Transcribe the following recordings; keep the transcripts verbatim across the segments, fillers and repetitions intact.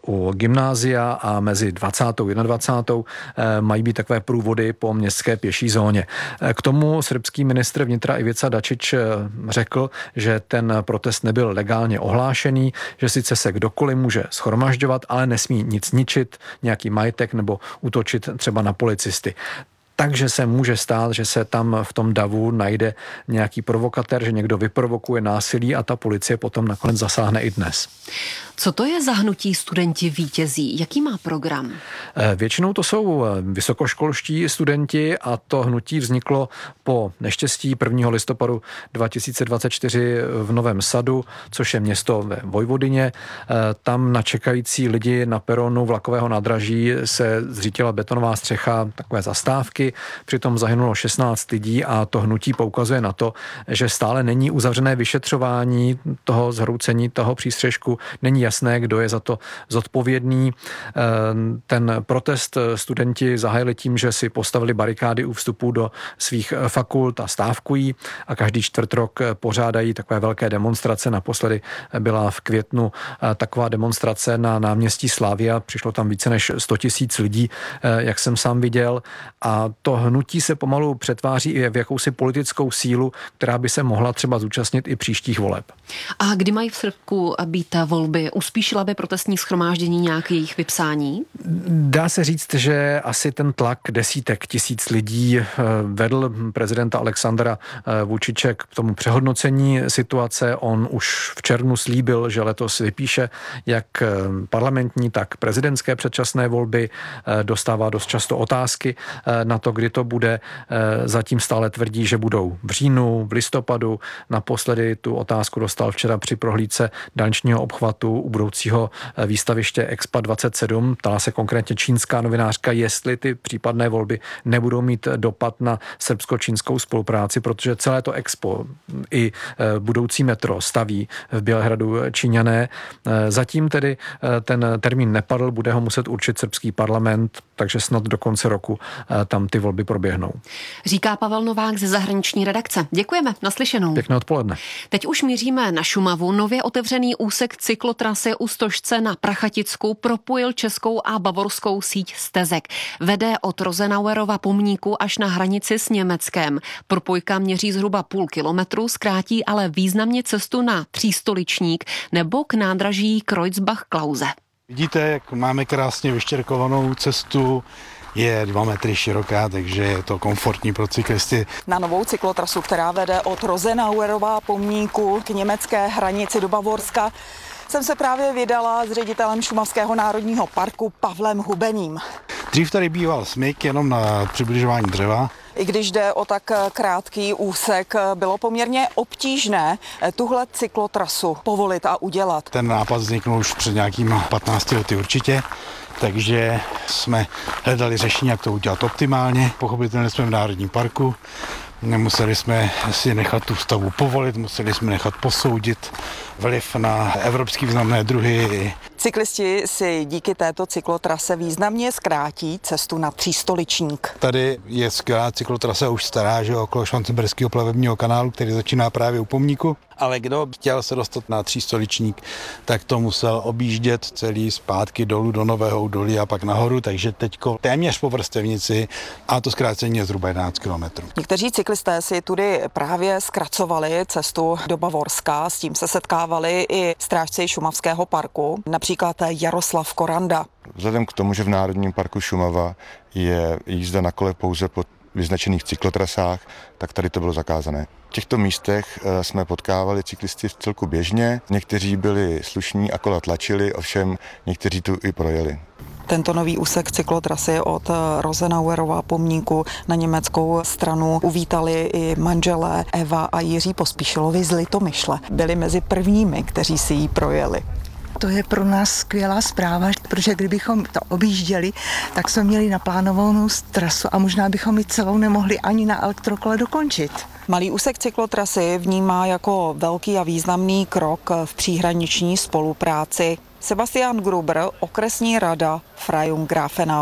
u gymnázia a mezi dvacátou a dvacátou první mají být takové průvody po městské pěší zóně. K tomu srbský ministr vnitra Ivica Dačić řekl, že ten protest nebyl legálně ohlášený, že sice se kdokoliv může shromažďovat, ale nesmí nic ničit, nějaký majetek nebo útočit třeba na policisty. Takže se může stát, že se tam v tom davu najde nějaký provokatér, že někdo vyprovokuje násilí a ta policie potom nakonec zasáhne i dnes. Co to je za hnutí Studenti vítězí? Jaký má program? Většinou to jsou vysokoškolští studenti a to hnutí vzniklo po neštěstí prvního listopadu dva tisíce dvacet čtyři v Novém Sadu, což je město ve Vojvodině. Tam na čekající lidi na peronu vlakového nádraží se zřítila betonová střecha takové zastávky, přitom zahynulo šestnáct lidí a to hnutí poukazuje na to, že stále není uzavřené vyšetřování toho zhroucení toho přístřešku, není jasné, kdo je za to zodpovědný. Ten protest studenti zahájili tím, že si postavili barikády u vstupu do svých fakult a stávkují a každý čtvrt rok pořádají takové velké demonstrace. Naposledy byla v květnu taková demonstrace na náměstí Slavia. Přišlo tam více než sto tisíc lidí, jak jsem sám viděl. A to hnutí se pomalu přetváří i v jakousi politickou sílu, která by se mohla třeba zúčastnit i příštích voleb. A kdy mají v Srbsku být volby? Uspíšila by protestní shromáždění nějak jejich vypsání? Dá se říct, že asi ten tlak desítek tisíc lidí vedl prezidenta Alexandra Vučiče k tomu přehodnocení situace. On už v červnu slíbil, že letos vypíše jak parlamentní, tak prezidentské předčasné volby. Dostává dost často otázky na to, kdy to bude. Zatím stále tvrdí, že budou v říjnu, v listopadu. Naposledy tu otázku dostal včera při prohlídce dálničního obchvatu u budoucího výstaviště Expo dvacet sedm. Ptala se konkrétně čínská novinářka, jestli ty případné volby nebudou mít dopad na srbsko-čínskou spolupráci, protože celé to Expo i budoucí metro staví v Bělehradu Číňané. Zatím tedy ten termín nepadl, bude ho muset určit srbský parlament, takže snad do konce roku tam ty volby proběhnou. Říká Pavel Novák ze zahraniční redakce. Děkujeme, naslyšenou. Pěkné odpoledne. Teď už míříme na Šumavu. Nově otevřený úsek cyklotrasy u Stožce na Prachaticku propojil českou a bavorskou síť stezek. Vede od Rozenauerova pomníku až na hranici s Německem. Propojka měří zhruba půl kilometru, zkrátí ale významně cestu na Třístoličník nebo k nádraží Kreuzbach-Klause. Vidíte, jak máme krásně vyštěrkovanou cestu, je dva metry široká, takže je to komfortní pro cyklisty. Na novou cyklotrasu, která vede od Rozenauerova pomníku k německé hranici do Bavorska, jsem se právě vydala s ředitelem Šumavského národního parku Pavlem Hubeným. Dřív tady býval smyk jenom na přibližování dřeva. I když jde o tak krátký úsek, bylo poměrně obtížné tuhle cyklotrasu povolit a udělat. Ten nápad vzniknul už před nějakými patnácti lety určitě, takže jsme hledali řešení, jak to udělat optimálně. Pochopitelně jsme v Národním parku, nemuseli jsme si nechat tu stavbu povolit, museli jsme nechat posoudit vliv na evropský významné druhy. Cyklisti si díky této cyklotrase významně zkrátí cestu na Třístoličník. Tady je skvělá cyklotrasa už stará, že okolo Švancenberského plavebního kanálu, který začíná právě u pomníku. Ale kdo chtěl se dostat na Třístoličník, tak to musel objíždět celý zpátky dolů do Nového údolí a pak nahoru, takže teďko téměř po vrstevnici a to zkrácení je zhruba jedenáct kilometrů. Někteří cyklisté si tudy právě zkracovali cestu do Bavorska, s tím se setkávali i strážci Šumavského parku, například Jaroslav Koranda. Vzhledem k tomu, že v Národním parku Šumava je jízda na kole pouze po vyznačených cyklotrasách, tak tady to bylo zakázané. V těchto místech jsme potkávali cyklisty v celku běžně, někteří byli slušní a kola tlačili, ovšem někteří tu i projeli. Tento nový úsek cyklotrasy od Rozenauerova pomníku na německou stranu uvítali i manželé Eva a Jiří Pospíšilovi z Litomyšle. Byli mezi prvními, kteří si ji projeli. To je pro nás skvělá zpráva, protože kdybychom to objížděli, tak jsme měli naplánovanou trasu a možná bychom ji celou nemohli ani na elektrokole dokončit. Malý úsek cyklotrasy vnímá jako velký a významný krok v příhraniční spolupráci. Sebastian Gruber, okresní rada Freyung Grafenau.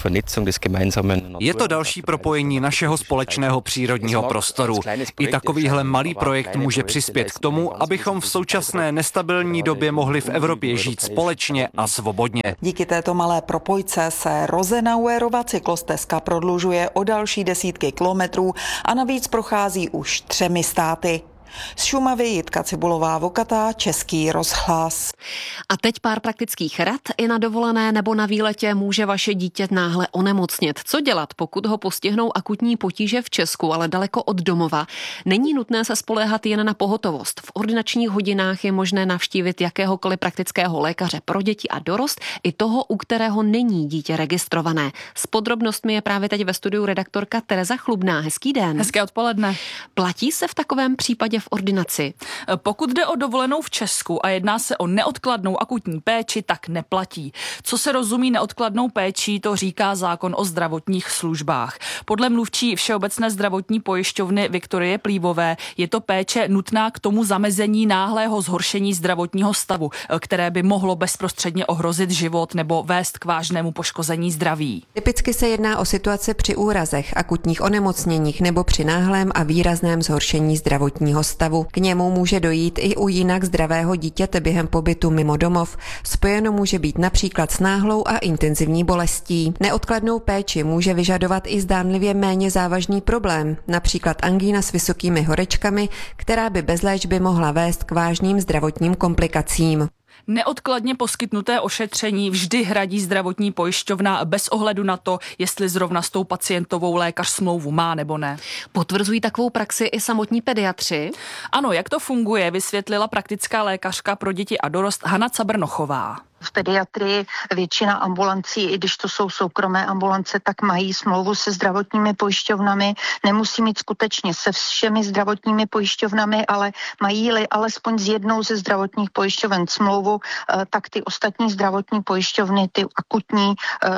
Je to další propojení našeho společného přírodního prostoru. I takovýhle malý projekt může přispět k tomu, abychom v současné nestabilní době mohli v Evropě žít společně a svobodně. Díky této malé propojce se Rosenauerova cyklostezka prodlužuje o další desítky kilometrů a navíc prochází už třemi státy. Z Šumavy Jitka Cibulová Vokatá, Český rozhlas. A teď pár praktických rad. I na dovolené nebo na výletě může vaše dítě náhle onemocnět. Co dělat, pokud ho postihnou akutní potíže v Česku, ale daleko od domova? Není nutné se spoléhat jen na pohotovost. V ordinačních hodinách je možné navštívit jakéhokoliv praktického lékaře pro děti a dorost, i toho, u kterého není dítě registrované. S podrobnostmi je právě teď ve studiu redaktorka Tereza Chlubná. Hezký den. Hezké odpoledne. Platí se v takovém případě v ordinaci? Pokud jde o dovolenou v Česku a jedná se o neodkladnou akutní péči, tak neplatí. Co se rozumí neodkladnou péčí, to říká zákon o zdravotních službách. Podle mluvčí Všeobecné zdravotní pojišťovny Viktorie Plívové je to péče nutná k tomu zamezení náhlého zhoršení zdravotního stavu, které by mohlo bezprostředně ohrozit život nebo vést k vážnému poškození zdraví. Typicky se jedná o situace při úrazech, akutních onemocněních nebo při náhlém a výrazném zhoršení zdravotního stavu. K němu může dojít i u jinak zdravého dítěte během pobytu mimo domov. Spojeno může být například s náhlou a intenzivní bolestí. Neodkladnou péči může vyžadovat i zdánlivě méně závažný problém, například angína s vysokými horečkami, která by bez léčby mohla vést k vážným zdravotním komplikacím. Neodkladně poskytnuté ošetření vždy hradí zdravotní pojišťovna bez ohledu na to, jestli zrovna s tou pacientovou lékař smlouvu má nebo ne. Potvrzují takovou praxi i samotní pediatři? Ano, jak to funguje, vysvětlila praktická lékařka pro děti a dorost Hana Cabrnochová. V pediatrii většina ambulancí, i když to jsou soukromé ambulance, tak mají smlouvu se zdravotními pojišťovnami. Nemusí mít skutečně se všemi zdravotními pojišťovnami, ale mají-li alespoň s jednou ze zdravotních pojišťoven smlouvu, tak ty ostatní zdravotní pojišťovny, ty akutní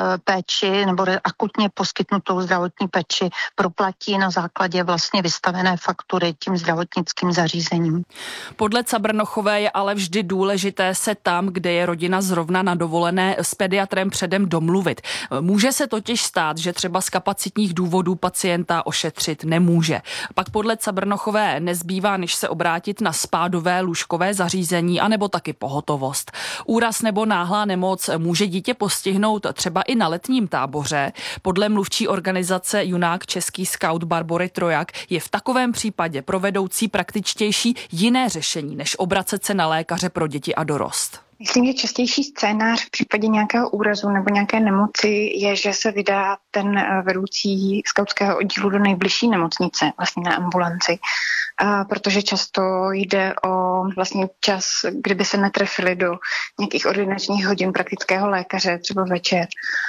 péči nebo akutně poskytnutou zdravotní péči proplatí na základě vlastně vystavené faktury tím zdravotnickým zařízením. Podle Cabrnochové je ale vždy důležité se tam, kde je rodina z zrovna na dovolené s pediatrem předem domluvit. Může se totiž stát, že třeba z kapacitních důvodů pacienta ošetřit nemůže. Pak podle Cabrnochové nezbývá, než se obrátit na spádové lůžkové zařízení anebo taky pohotovost. Úraz nebo náhlá nemoc může dítě postihnout třeba i na letním táboře. Podle mluvčí organizace Junák Český scout Barbory Trojak je v takovém případě pro vedoucí praktičtější jiné řešení, než obracet se na lékaře pro děti a dorost. Myslím, že častější scénář v případě nějakého úrazu nebo nějaké nemoci je, že se vydá ten vedoucí skautského oddílu do nejbližší nemocnice, vlastně na ambulanci, a protože často jde o vlastně čas, kdyby se netrefili do nějakých ordinačních hodin praktického lékaře, třeba večer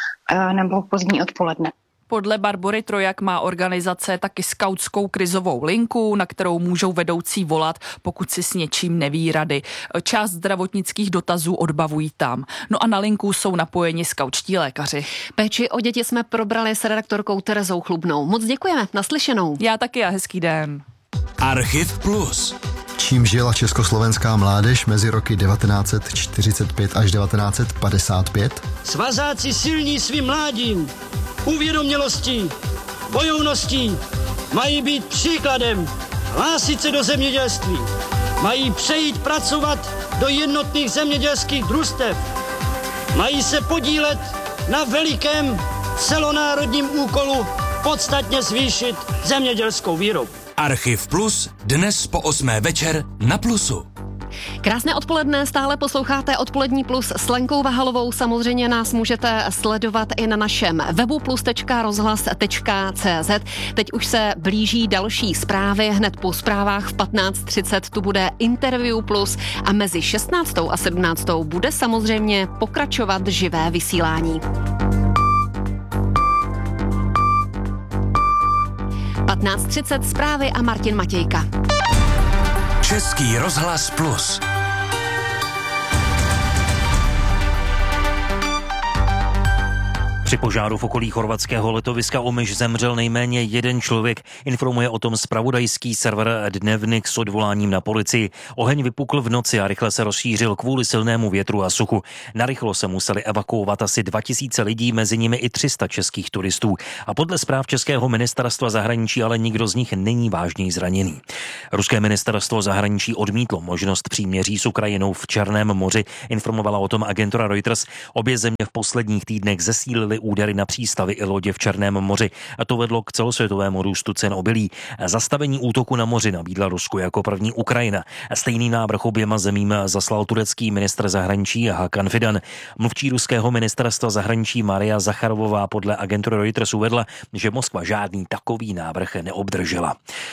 nebo pozdní odpoledne. Podle Barbory Trojak má organizace taky skautskou krizovou linku, na kterou můžou vedoucí volat, pokud si s něčím neví rady. Část zdravotnických dotazů odbavují tam. No a na linku jsou napojeni skautští lékaři. Péči o děti jsme probrali s redaktorkou Terezou Chlubnou. Moc děkujeme, naslyšenou. Já taky a hezký den. Archiv Plus. Čím žila československá mládež mezi roky devatenáct set čtyřicet pět až devatenáct set padesát pět? Svazáci silní svým mládím, uvědomělostí, bojovností, mají být příkladem, hlásit se do zemědělství, mají přejít pracovat do jednotných zemědělských družstev, mají se podílet na velikém celonárodním úkolu podstatně zvýšit zemědělskou výrobu. Archiv Plus dnes po osmé večer na Plusu. Krásné odpoledne, stále posloucháte Odpolední plus s Lenkou Vahalovou. Samozřejmě nás můžete sledovat i na našem webu plus tečka rozhlas tečka cé zet. Teď už se blíží další zprávy, hned po zprávách v patnáct třicet tu bude Interview plus a mezi šestnáctou a sedmnáctou bude samozřejmě pokračovat živé vysílání. patnáct třicet zprávy a Martin Matějka. Český rozhlas Plus. Při požáru v okolí chorvatského letoviska Omiš zemřel nejméně jeden člověk, informuje o tom zpravodajský server Dnevnik s odvoláním na policii. Oheň vypukl v noci a rychle se rozšířil kvůli silnému větru a suchu. Narychlo se museli evakuovat asi dva tisíce lidí, mezi nimi i tři sta českých turistů. A podle zpráv Českého ministerstva zahraničí ale nikdo z nich není vážněji zraněný. Ruské ministerstvo zahraničí odmítlo možnost příměří s Ukrajinou v Černém moři, informovala o tom agentura Reuters. Obě země v posledních týdnech zesílily údery na přístavy i lodě v Černém moři a to vedlo k celosvětovému růstu cen obilí. Zastavení útoku na moři nabídla Rusku jako první Ukrajina. Stejný návrh oběma zemím zaslal turecký ministr zahraničí Hakan Fidan. Mluvčí ruského ministerstva zahraničí Maria Zacharovová podle agentury Reuters uvedla, že Moskva žádný takový návrh neobdržela.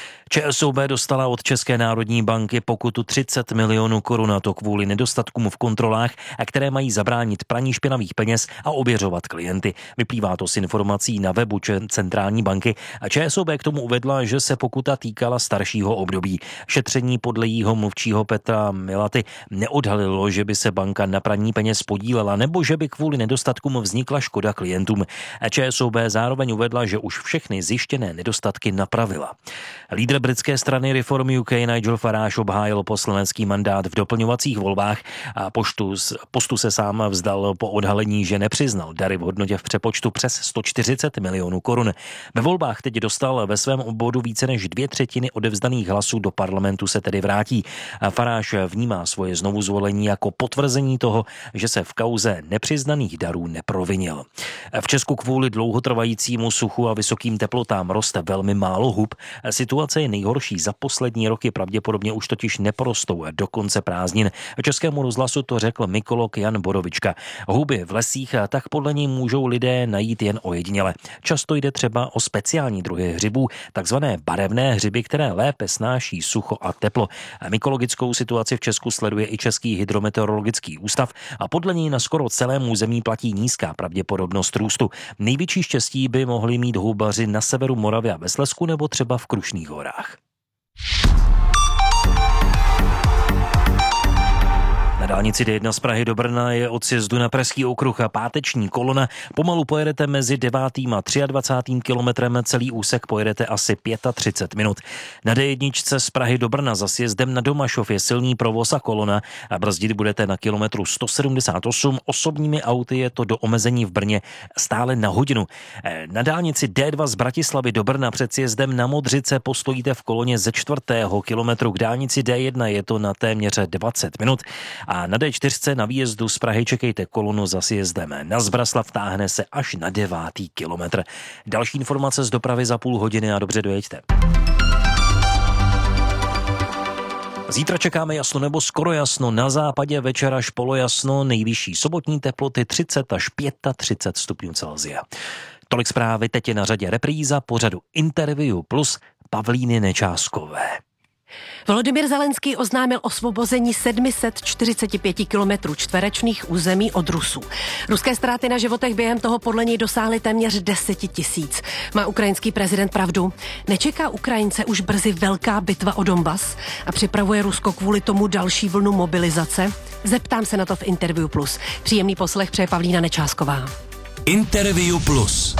ČSOB dostala od České národní banky pokutu třicet milionů korun, a to kvůli nedostatkům v kontrolách, a které mají zabránit praní špinavých peněz a ověřovat klienty. Vyplývá to z informací na webu centrální banky a ČSOB k tomu uvedla, že se pokuta týkala staršího období. Šetření podle jího mluvčího Petra Milaty neodhalilo, že by se banka na praní peněz podílela nebo že by kvůli nedostatkům vznikla škoda klientům. ČSOB zároveň uvedla, že už všechny zjištěné nedostatky napravila. Lídr britské strany Reform U K Nigel Farage obhájil poslanecký mandát v doplňovacích volbách a poštu, postu se sám vzdal po odhalení, že nepřiznal dary v hodnotě v přepočtu přes sto čtyřicet milionů korun. Ve volbách teď dostal ve svém obvodu více než dvě třetiny odevzdaných hlasů, do parlamentu se tedy vrátí. Farage vnímá svoje znovuzvolení jako potvrzení toho, že se v kauze nepřiznaných darů neprovinil. V Česku kvůli dlouhotrvajícímu suchu a vysokým teplotám roste velmi málo hub. Situace je nejhorší za poslední roky, pravděpodobně už totiž neporostou do konce prázdnin. Českému rozhlasu to řekl mykolog Jan Borovička. Huby v lesích tak podle něj můžou lidé najít jen ojediněle. Často jde třeba o speciální druhy hřibů, takzvané barevné hřiby, které lépe snáší sucho a teplo. Mykologickou situaci v Česku sleduje i Český hydrometeorologický ústav a podle něj na skoro celém území platí nízká pravděpodobnost růstu. Největší štěstí by mohli mít houbaři na severu Moravy a ve Slezsku nebo třeba v Krušných horách. Na dálnici D jedna z Prahy do Brna je od sjezdu na Pražský okruh a páteční kolona. Pomalu pojedete mezi devátým a dvacátým třetím kilometrem, celý úsek pojedete asi třicet pět minut. Na D jedna z Prahy do Brna za sjezdem na Domašov je silný provoz a kolona a brzdit budete na kilometru sto sedmdesát osm. Osobními auty je to do omezení v Brně stále na hodinu. Na dálnici D dva z Bratislavy do Brna před sjezdem na Modřice postojíte v koloně ze čtvrtého kilometru. K dálnici D jedna je to na téměř dvacet minut. A na D čtyři na výjezdu z Prahy čekejte kolonu za sjezdem na Zbraslav, táhne se až na devátý kilometr. Další informace z dopravy za půl hodiny a dobře dojeďte. Zítra čekáme jasno nebo skoro jasno, na západě večer až polojasno, nejvyšší sobotní teploty třicet až třicet pět stupňů Celsia. Tolik zprávy, teď je na řadě repríza pořadu Interview plus Pavlíny Nečáskové. Volodymyr Zelenský oznámil osvobození sedm set čtyřicet pět kilometrů čtverečných území od Rusů. Ruské ztráty na životech během toho podle něj dosáhly téměř deset tisíc. Má ukrajinský prezident pravdu? Nečeká Ukrajince už brzy velká bitva o Donbas a připravuje Rusko kvůli tomu další vlnu mobilizace? Zeptám se na to v Interview plus. Příjemný poslech přeje Pavlína Nečásková. Interview plus.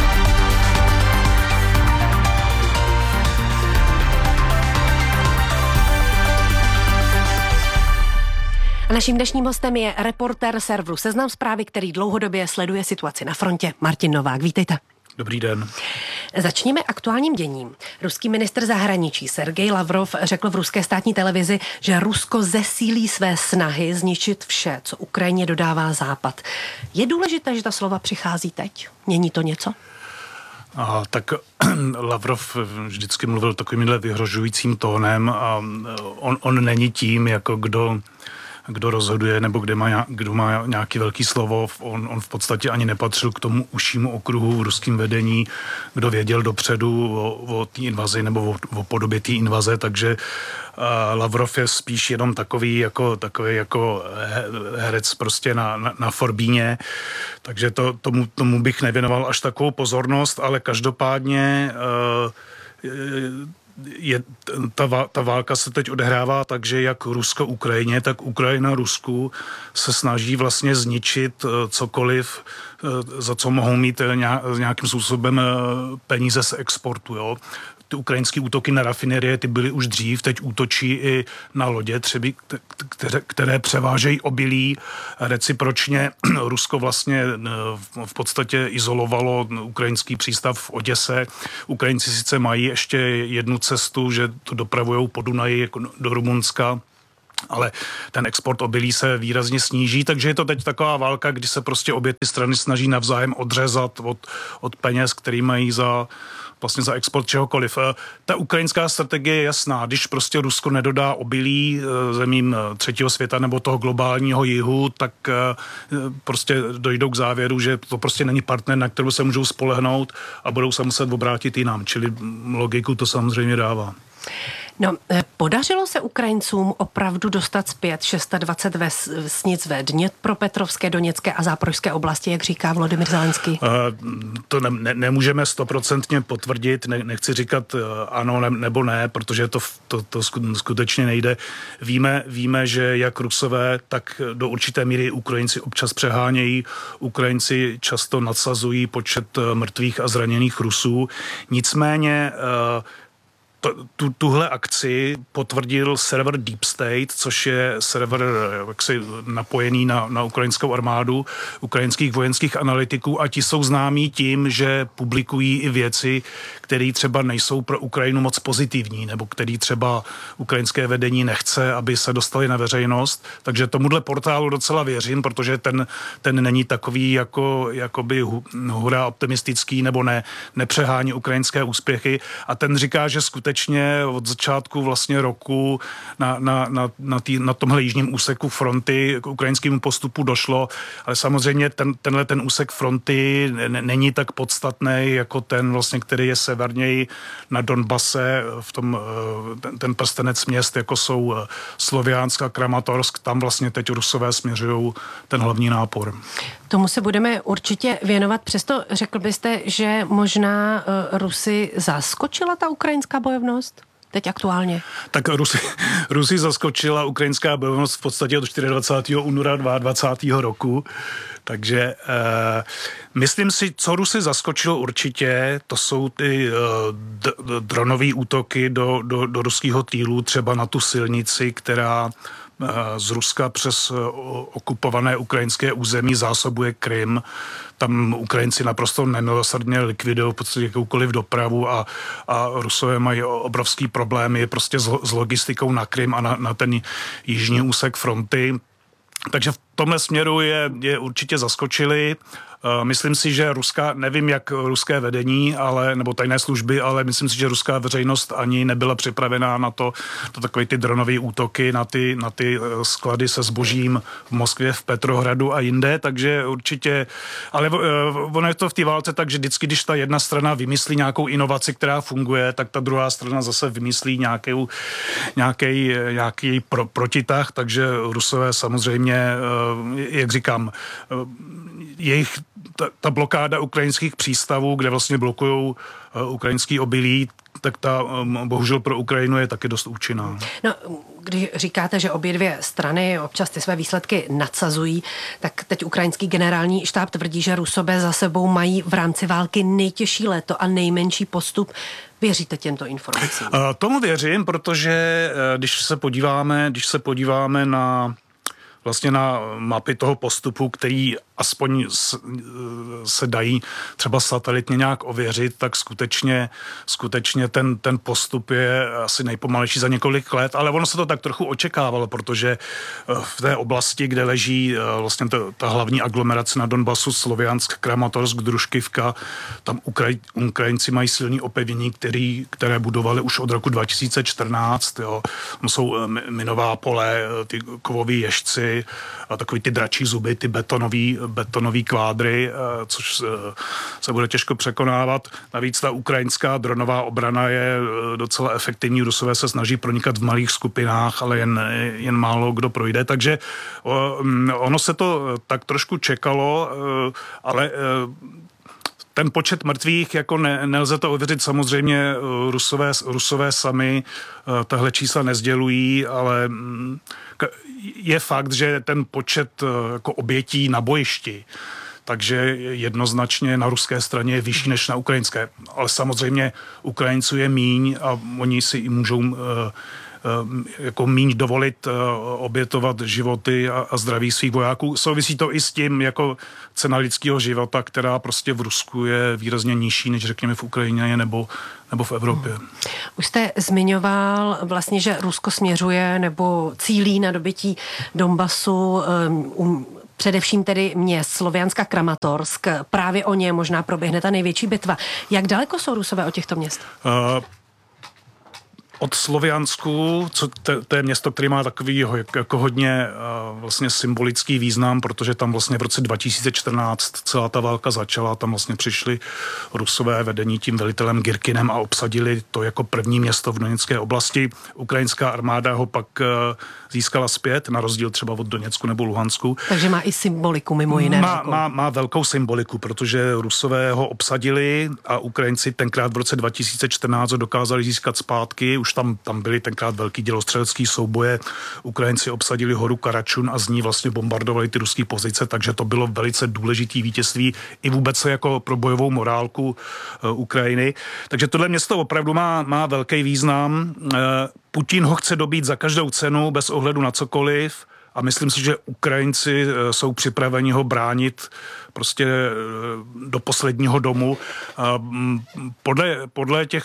A naším dnešním hostem je reportér serveru Seznam Zprávy, který dlouhodobě sleduje situaci na frontě. Martin Novák, vítejte. Dobrý den. Začněme aktuálním děním. Ruský ministr zahraničí Sergej Lavrov řekl v ruské státní televizi, že Rusko zesílí své snahy zničit vše, co Ukrajině dodává Západ. Je důležité, že ta slova přichází teď? Mění to něco? Aha, tak Lavrov vždycky mluvil takovýmhle vyhrožujícím tónem a on, on není tím, jako kdo... kdo rozhoduje nebo kde má, kdo má nějaký velký slovo. On, on v podstatě ani nepatřil k tomu užšímu okruhu v ruském vedení, kdo věděl dopředu o, o té invazi nebo o, o podobě té invaze, takže uh, Lavrov je spíš jenom takový jako, takový jako herec prostě na, na, na forbíně, takže to, tomu, tomu bych nevěnoval až takovou pozornost, ale každopádně uh, je, ta, ta válka se teď odehrává tak, že jak Rusko Ukrajině, tak Ukrajina Rusku se snaží vlastně zničit cokoliv, za co mohou mít nějakým způsobem peníze z exportu. Jo. Ty ukrajinské útoky na rafinerie, ty byly už dřív, teď útočí i na lodě, třeba, které, které převážejí obilí. Recipročně Rusko vlastně v podstatě izolovalo ukrajinský přístav v Oděse. Ukrajinci sice mají ještě jednu cestu, že to dopravujou po Dunaji jako do Rumunska, ale ten export obilí se výrazně sníží, takže je to teď taková válka, kdy se prostě obě ty strany snaží navzájem odřezat od, od peněz, který mají za vlastně za export čehokoliv. Ta ukrajinská strategie je jasná. Když prostě Rusko nedodá obilí zemím třetího světa nebo toho globálního jihu, tak prostě dojdou k závěru, že to prostě není partner, na kterou se můžou spolehnout a budou se muset obrátit jinam. Čili logiku to samozřejmě dává. No, podařilo se Ukrajincům opravdu dostat zpět dvacet šest vesnic ve Dněpropetrovské, Doněcké a Záporožské oblasti, jak říká Volodymyr Zelenský? Uh, to ne, ne, nemůžeme stoprocentně potvrdit, ne, nechci říkat ano ne, nebo ne, protože to, to, to skutečně nejde. Víme, víme, že jak Rusové, tak do určité míry Ukrajinci občas přehánějí. Ukrajinci často nadsazují počet mrtvých a zraněných Rusů. Nicméně uh, Tu, tuhle akci potvrdil server Deep State, což je server jaksi napojený na, na ukrajinskou armádu, ukrajinských vojenských analytiků, a ti jsou známí tím, že publikují i věci, které třeba nejsou pro Ukrajinu moc pozitivní, nebo který třeba ukrajinské vedení nechce, aby se dostali na veřejnost. Takže tomuhle portálu docela věřím, protože ten, ten není takový jako, jakoby hurá optimistický, nebo ne, nepřehání ukrajinské úspěchy. A ten říká, že skutečně od začátku vlastně roku na, na, na, na, tý, na tomhle jižním úseku fronty k ukrajinskému postupu došlo, ale samozřejmě ten, tenhle ten úsek fronty n- není tak podstatný jako ten vlastně, který je severněji na Donbase, v tom, ten, ten prstenec měst, jako jsou Sloviansk a Kramatorsk, tam vlastně teď Rusové směřují ten hlavní nápor. Tomu se budeme určitě věnovat, přesto řekl byste, že možná Rusy zaskočila ta ukrajinská bojovnost? Teď aktuálně. Tak Rusy, Rusy zaskočila ukrajinská bojovnost v podstatě od dvacátého čtvrtého února dvacátého roku. Takže eh, myslím si, co Rusy zaskočilo určitě, to jsou ty eh, d- d- dronové útoky do, do, do ruského týlu, třeba na tu silnici, která z Ruska přes okupované ukrajinské území zásobuje Krym. Tam Ukrajinci naprosto nemilosrdně likvidují v podstatě jakoukoliv dopravu a, a Rusové mají obrovský problémy prostě s, s logistikou na Krym a na, na ten jižní úsek fronty. Takže v tomhle směru je, je určitě zaskočili. Myslím si, že ruská, nevím jak ruské vedení, ale, nebo tajné služby, ale myslím si, že ruská veřejnost ani nebyla připravená na to, to takové ty dronové útoky, na ty, na ty sklady se zbožím v Moskvě, v Petrohradu a jinde, takže určitě, ale ono je to v té válce tak, že vždycky, když ta jedna strana vymyslí nějakou inovaci, která funguje, tak ta druhá strana zase vymyslí nějaký, nějaký, nějaký pro, protitah, takže Rusové samozřejmě, jak říkám, jejich ta, ta blokáda ukrajinských přístavů, kde vlastně blokují uh, ukrajinský obilí, tak ta um, bohužel pro Ukrajinu je taky dost účinná. No, když říkáte, že obě dvě strany občas ty své výsledky nadsazují, tak teď ukrajinský generální štáb tvrdí, že Rusové za sebou mají v rámci války nejtěžší léto a nejmenší postup. Věříte těmto informacím? Uh, tomu věřím, protože uh, když se podíváme, když se podíváme na vlastně na mapy toho postupu, který aspoň se dají třeba satelitně nějak ověřit, tak skutečně, skutečně ten, ten postup je asi nejpomalejší za několik let, ale ono se to tak trochu očekávalo, protože v té oblasti, kde leží vlastně ta, ta hlavní aglomerace na Donbasu, Sloviansk, Kramatorsk, Družkivka, tam Ukraj, Ukrajinci mají silný opevnění, který, které budovali už od roku dva tisíce čtrnáct. Jo. Tam jsou minová pole, ty kovový ježci a takový ty dračí zuby, ty betonový betonový kvádry, což se bude těžko překonávat. Navíc ta ukrajinská dronová obrana je docela efektivní. Rusové se snaží pronikat v malých skupinách, ale jen, jen málo kdo projde. Takže ono se to tak trošku čekalo, ale ten počet mrtvých, jako ne, nelze to ověřit, samozřejmě Rusové, Rusové sami tahle čísla nezdělují, ale je fakt, že ten počet jako obětí na bojišti, takže jednoznačně na ruské straně je vyšší než na ukrajinské. Ale samozřejmě Ukrajinců je míň a oni si i můžou jako míň dovolit obětovat životy a, a zdraví svých vojáků. Souvisí to i s tím, jako cena lidského života, která prostě v Rusku je výrazně nižší, než řekněme v Ukrajině nebo, nebo v Evropě. Hmm. Už jste zmiňoval vlastně, že Rusko směřuje nebo cílí na dobytí Donbasu, um, především tedy měst Slovianska, Kramatorsk. Právě o ně možná proběhne ta největší bitva. Jak daleko jsou Rusové od těchto měst? Uh, Od Sloviansku, co to, to je město, které má takový jako hodně uh, vlastně symbolický význam, protože tam vlastně v roce dva tisíce čtrnáct celá ta válka začala, tam vlastně přišli Rusové vedení tím velitelem Girkinem a obsadili to jako první město v Doněcké oblasti. Ukrajinská armáda ho pak uh, získala zpět, na rozdíl třeba od Doněcku nebo Luhansku. Takže má i symboliku mimo jiné. Má, má, má velkou symboliku, protože Rusové ho obsadili a Ukrajinci tenkrát v roce dva tisíce čtrnáct ho dokázali získat zpátky. Už tam, tam byly tenkrát velký dělostřelecký souboje. Ukrajinci obsadili horu Karačun a z ní vlastně bombardovali ty ruské pozice, takže to bylo velice důležitý vítězství i vůbec jako pro bojovou morálku uh, Ukrajiny. Takže tohle město opravdu má, má velký význam. Uh, Putin ho chce dobít za každou cenu, bez ohledu na cokoliv, a myslím si, že Ukrajinci jsou připraveni ho bránit prostě do posledního domu. Podle, podle těch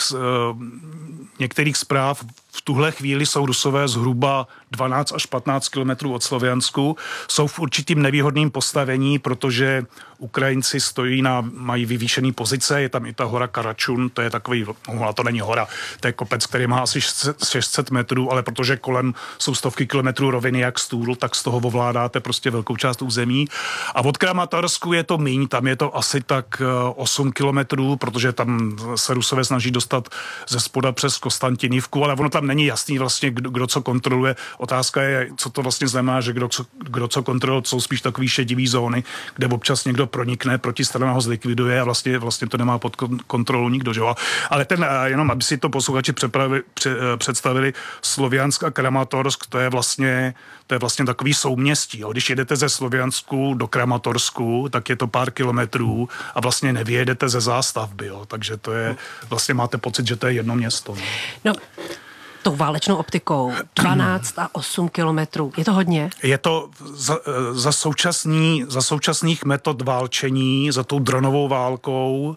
některých zpráv v tuhle chvíli jsou Rusové zhruba dvanáct až patnáct kilometrů od Sloviansku. Jsou v určitým nevýhodným postavení, protože Ukrajinci stojí na, mají vyvýšený pozice, je tam i ta hora Karačun, to je takový, no, to není hora, to je kopec, který má asi šest set metrů, ale protože kolem jsou stovky kilometrů roviny jak stůl, tak z toho ovládáte prostě velkou část území. A od Kramatorsku je to míň, tam je to asi tak osm kilometrů, protože tam se Rusové snaží dostat ze spoda přes Konstantinivku, ale ono tam není jasný vlastně, kdo, kdo co kontroluje. Otázka je, co to vlastně znamená, že kdo co, kdo co kontroluje, jsou spíš takový šedivý zóny, kde občas někdo pronikne, protistrana ho zlikviduje a vlastně, vlastně to nemá pod kontrolou nikdo, že jo. Ale ten, jenom aby si to posluchači představili, Sloviansk a Kramatorsk, to je vlastně, to je vlastně takový souměstí. Jo. Když jedete ze Sloviansku do Kramatorsku, tak je to pár kilometrů a vlastně nevyjedete ze zástavby, jo. Takže to je, vlastně máte pocit, že to je jedno město. No, tou válečnou optikou dvanáct a osm kilometrů. Je to hodně? Je to za, za, současný, za současných metod válčení, za tou dronovou válkou,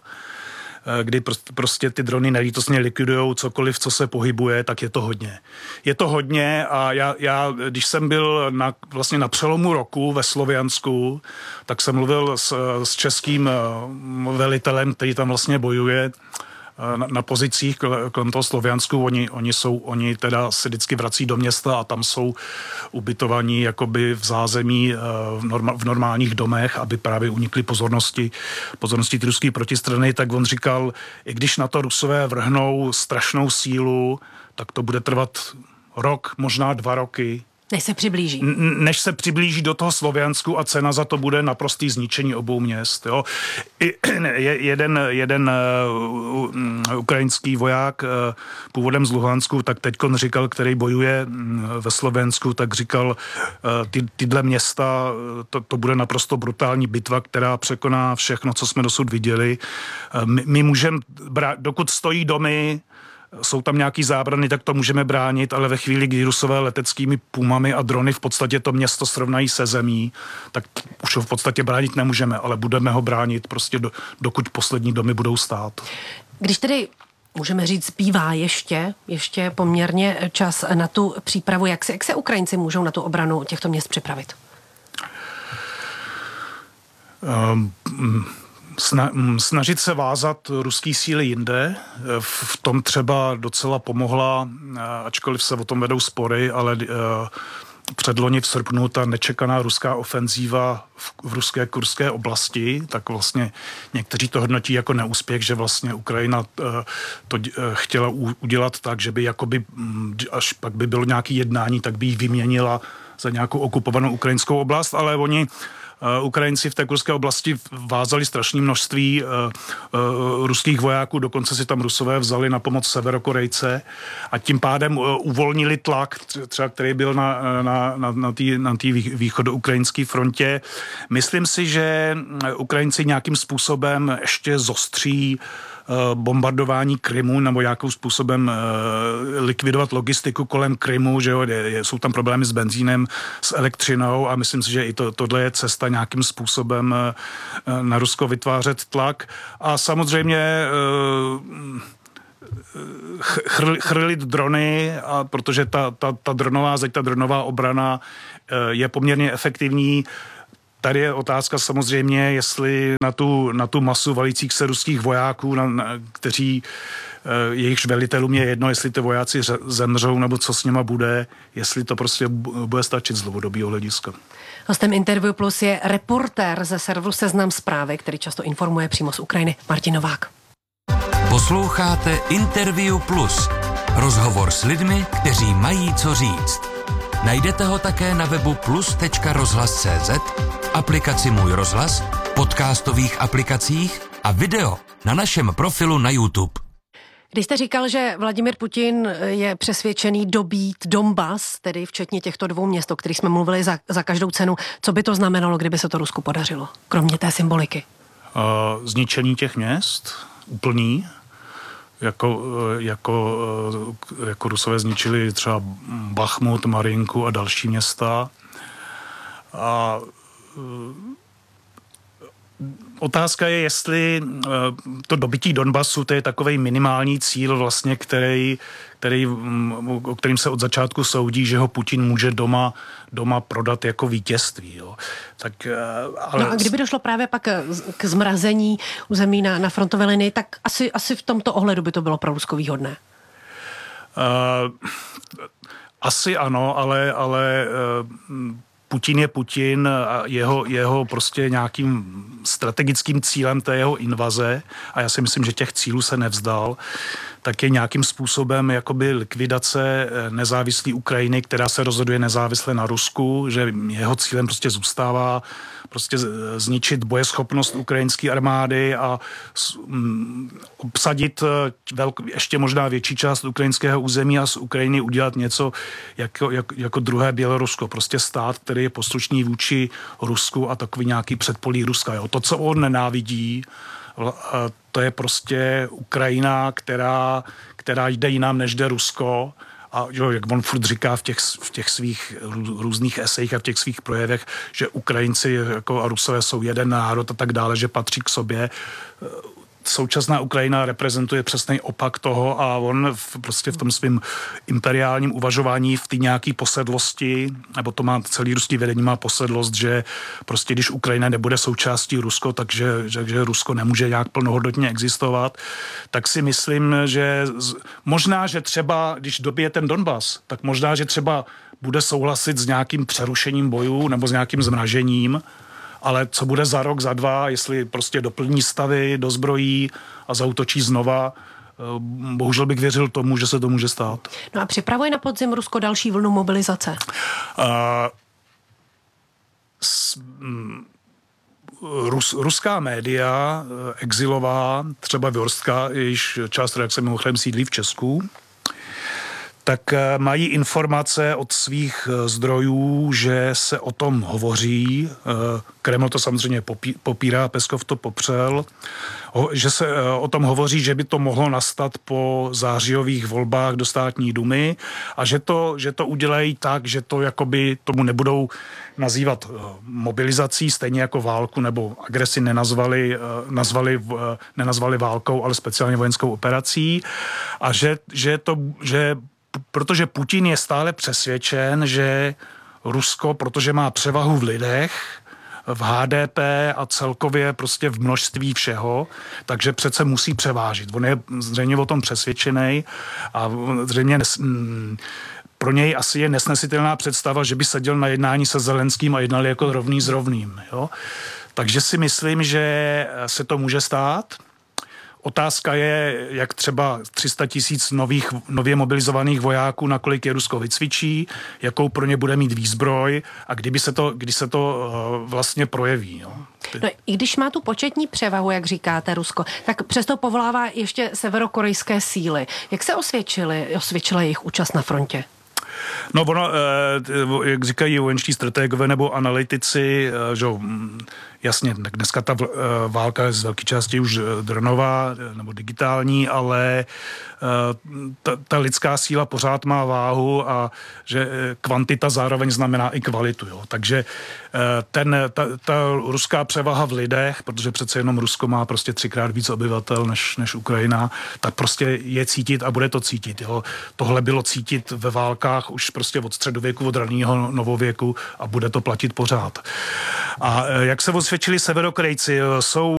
kdy prostě ty drony nelítostně likvidujou cokoliv, co se pohybuje, tak je to hodně. Je to hodně a já, já když jsem byl na, vlastně na přelomu roku ve Sloviansku, tak jsem mluvil s, s českým velitelem, který tam vlastně bojuje na, na pozicích kolem toho Sloviansku. Oni, oni, jsou, oni teda se vždycky vrací do města a tam jsou ubytovaní jakoby v zázemí v, norma, v normálních domech, aby právě unikly pozornosti, pozornosti ty ruské protistrany. Tak on říkal, i když na to Rusové vrhnou strašnou sílu, tak to bude trvat rok, možná dva roky. Než se přiblíží. Než se přiblíží do toho Sloviansku a cena za to bude naprostý zničení obou měst. Jo. I, jeden jeden uh, ukrajinský voják uh, původem z Luhansku, tak teďkon říkal, který bojuje uh, ve Slovensku, tak říkal, uh, ty, tyhle města, to, to bude naprosto brutální bitva, která překoná všechno, co jsme dosud viděli. Uh, my, my můžeme brát, dokud stojí domy, jsou tam nějaký zábrany, tak to můžeme bránit, ale ve chvíli, kdy Rusové leteckými pumami a drony v podstatě to město srovnají se zemí, tak už ho v podstatě bránit nemůžeme, ale budeme ho bránit prostě do, dokud poslední domy budou stát. Když tedy můžeme říct, zbývá ještě, ještě poměrně čas na tu přípravu, jak se, jak se Ukrajinci můžou na tu obranu těchto měst připravit? Um, Snažit se vázat ruský síly jinde. V tom třeba docela pomohla, ačkoliv se o tom vedou spory, ale předloni v srpnu ta nečekaná ruská ofenzíva v, v ruské kurské oblasti, tak vlastně někteří to hodnotí jako neúspěch, že vlastně Ukrajina to chtěla udělat tak, že by jakoby, až pak by bylo nějaké jednání, tak by ji vyměnila za nějakou okupovanou ukrajinskou oblast, ale oni Ukrajinci v té kurské oblasti vázali strašné množství uh, uh, ruských vojáků, dokonce si tam Rusové vzali na pomoc Severokorejce a tím pádem uh, uvolnili tlak, třeba který byl na, na, na, na té na východoukrajinské frontě. Myslím si, že Ukrajinci nějakým způsobem ještě zostří bombardování Krymu nebo nějakým způsobem likvidovat logistiku kolem Krymu, že jo, jsou tam problémy s benzínem, s elektřinou a myslím si, že i to, tohle je cesta nějakým způsobem na Rusko vytvářet tlak. A samozřejmě chrlit drony, a protože ta, ta, ta dronová zeď, ta dronová obrana je poměrně efektivní. Tady je otázka samozřejmě, jestli na tu, na tu masu valících se ruských vojáků, na, na, kteří jejichž velitelům je jedno, jestli ty vojáci zemřou nebo co s nima bude, jestli to prostě bude stačit z dlouhodobého hlediska. Hostem Interview Plus je reportér ze serveru Seznam Zprávy, který často informuje přímo z Ukrajiny, Martin Novák. Posloucháte Interview Plus. Rozhovor s lidmi, kteří mají co říct. Najdete ho také na webu plus tečka rozhlas tečka cz, aplikaci Můj rozhlas, podcastových aplikacích a video na našem profilu na YouTube. Když jste říkal, že Vladimír Putin je přesvědčený dobít Donbas, tedy včetně těchto dvou měst, o kterých jsme mluvili za, za každou cenu, co by to znamenalo, kdyby se to Rusku podařilo, kromě té symboliky? Uh, zničení těch měst, úplný, jako, jako, jako Rusové zničili třeba Bachmut, Marinku a další města. A otázka je, jestli to dobytí Donbasu, to je takovej minimální cíl vlastně, který, který, o kterým se od začátku soudí, že ho Putin může doma, doma prodat jako vítězství. Jo. Tak, ale... No a kdyby došlo právě pak k zmrazení území na, na frontové linii, tak asi, asi v tomto ohledu by to bylo pro Rusko výhodné. Uh, asi ano, ale, ale uh, Putin je Putin a jeho, jeho prostě nějakým strategickým cílem té jeho invaze, a já si myslím, že těch cílů se nevzdal, tak je nějakým způsobem jakoby likvidace nezávislé Ukrajiny, která se rozhoduje nezávisle na Rusku, že jeho cílem prostě zůstává prostě zničit bojeschopnost ukrajinské armády a obsadit velk, ještě možná větší část ukrajinského území a z Ukrajiny udělat něco jako, jako, jako druhé Bělorusko. Prostě stát, který je poslušný vůči Rusku a takový nějaký předpolí Ruska. Jo. To, co on nenávidí, to je prostě Ukrajina, která, která jde jinam, než jde Rusko. A jo, jak on furt říká v těch, v těch svých různých esejích a v těch svých projevech, že Ukrajinci jako a Rusové jsou jeden národ a tak dále, že patří k sobě. Současná Ukrajina reprezentuje přesný opak toho a on v, prostě v tom svým imperiálním uvažování v té nějaké posedlosti, nebo to má celý ruský vedení má posedlost, že prostě když Ukrajina nebude součástí Rusko, takže že, že Rusko nemůže nějak plnohodnotně existovat, tak si myslím, že z, možná, že třeba, když dobije ten Donbas, tak možná, že třeba bude souhlasit s nějakým přerušením bojů nebo s nějakým zmražením, ale co bude za rok, za dva, jestli prostě doplní stavy, dozbrojí a zaútočí znova, bohužel bych věřil tomu, že se to může stát. No a připravuje na podzim Rusko další vlnu mobilizace? Uh, s, mm, Rus, ruská média, exilová, třeba Vjorstka, jejíž část redakce mimochodem sídlí v Česku, tak mají informace od svých zdrojů, že se o tom hovoří. Kreml to samozřejmě popírá, Peskov to popřel. Že se o tom hovoří, že by to mohlo nastat po zářijových volbách do státní dumy a že to, že to udělají tak, že to jakoby tomu nebudou nazývat mobilizací, stejně jako válku nebo agresi nenazvali, nazvali, nenazvali válkou, ale speciálně vojenskou operací. A že, že to, že protože Putin je stále přesvědčen, že Rusko, protože má převahu v lidech, v há dé pé a celkově prostě v množství všeho, takže přece musí převážit. On je zřejmě o tom přesvědčený a zřejmě nes, pro něj asi je nesnesitelná představa, že by seděl na jednání se Zelenským a jednali jako rovný s rovným. Jo? Takže si myslím, že se to může stát. Otázka je, jak třeba tři sta tisíc nových, nově mobilizovaných vojáků, nakolik je Rusko vycvičí, jakou pro ně bude mít výzbroj a kdyby se to, kdy se to uh, vlastně projeví. No. No, i když má tu početní převahu, jak říkáte, Rusko, tak přesto povolává ještě severokorejské síly. Jak se osvědčili, osvědčila jejich účast na frontě? No ono, jak říkají vojenští strategové nebo analytici, že jasně, dneska ta válka je z velké části už dronová nebo digitální, ale ta, ta lidská síla pořád má váhu a že kvantita zároveň znamená i kvalitu. Jo. Takže ten, ta, ta ruská převaha v lidech, protože přece jenom Rusko má prostě třikrát víc obyvatel než, než Ukrajina, tak prostě je cítit a bude to cítit. Jo. Tohle bylo cítit ve válkách už prostě od středověku, od raného novověku a bude to platit pořád. A jak se osvědčili Severokorejci, jsou...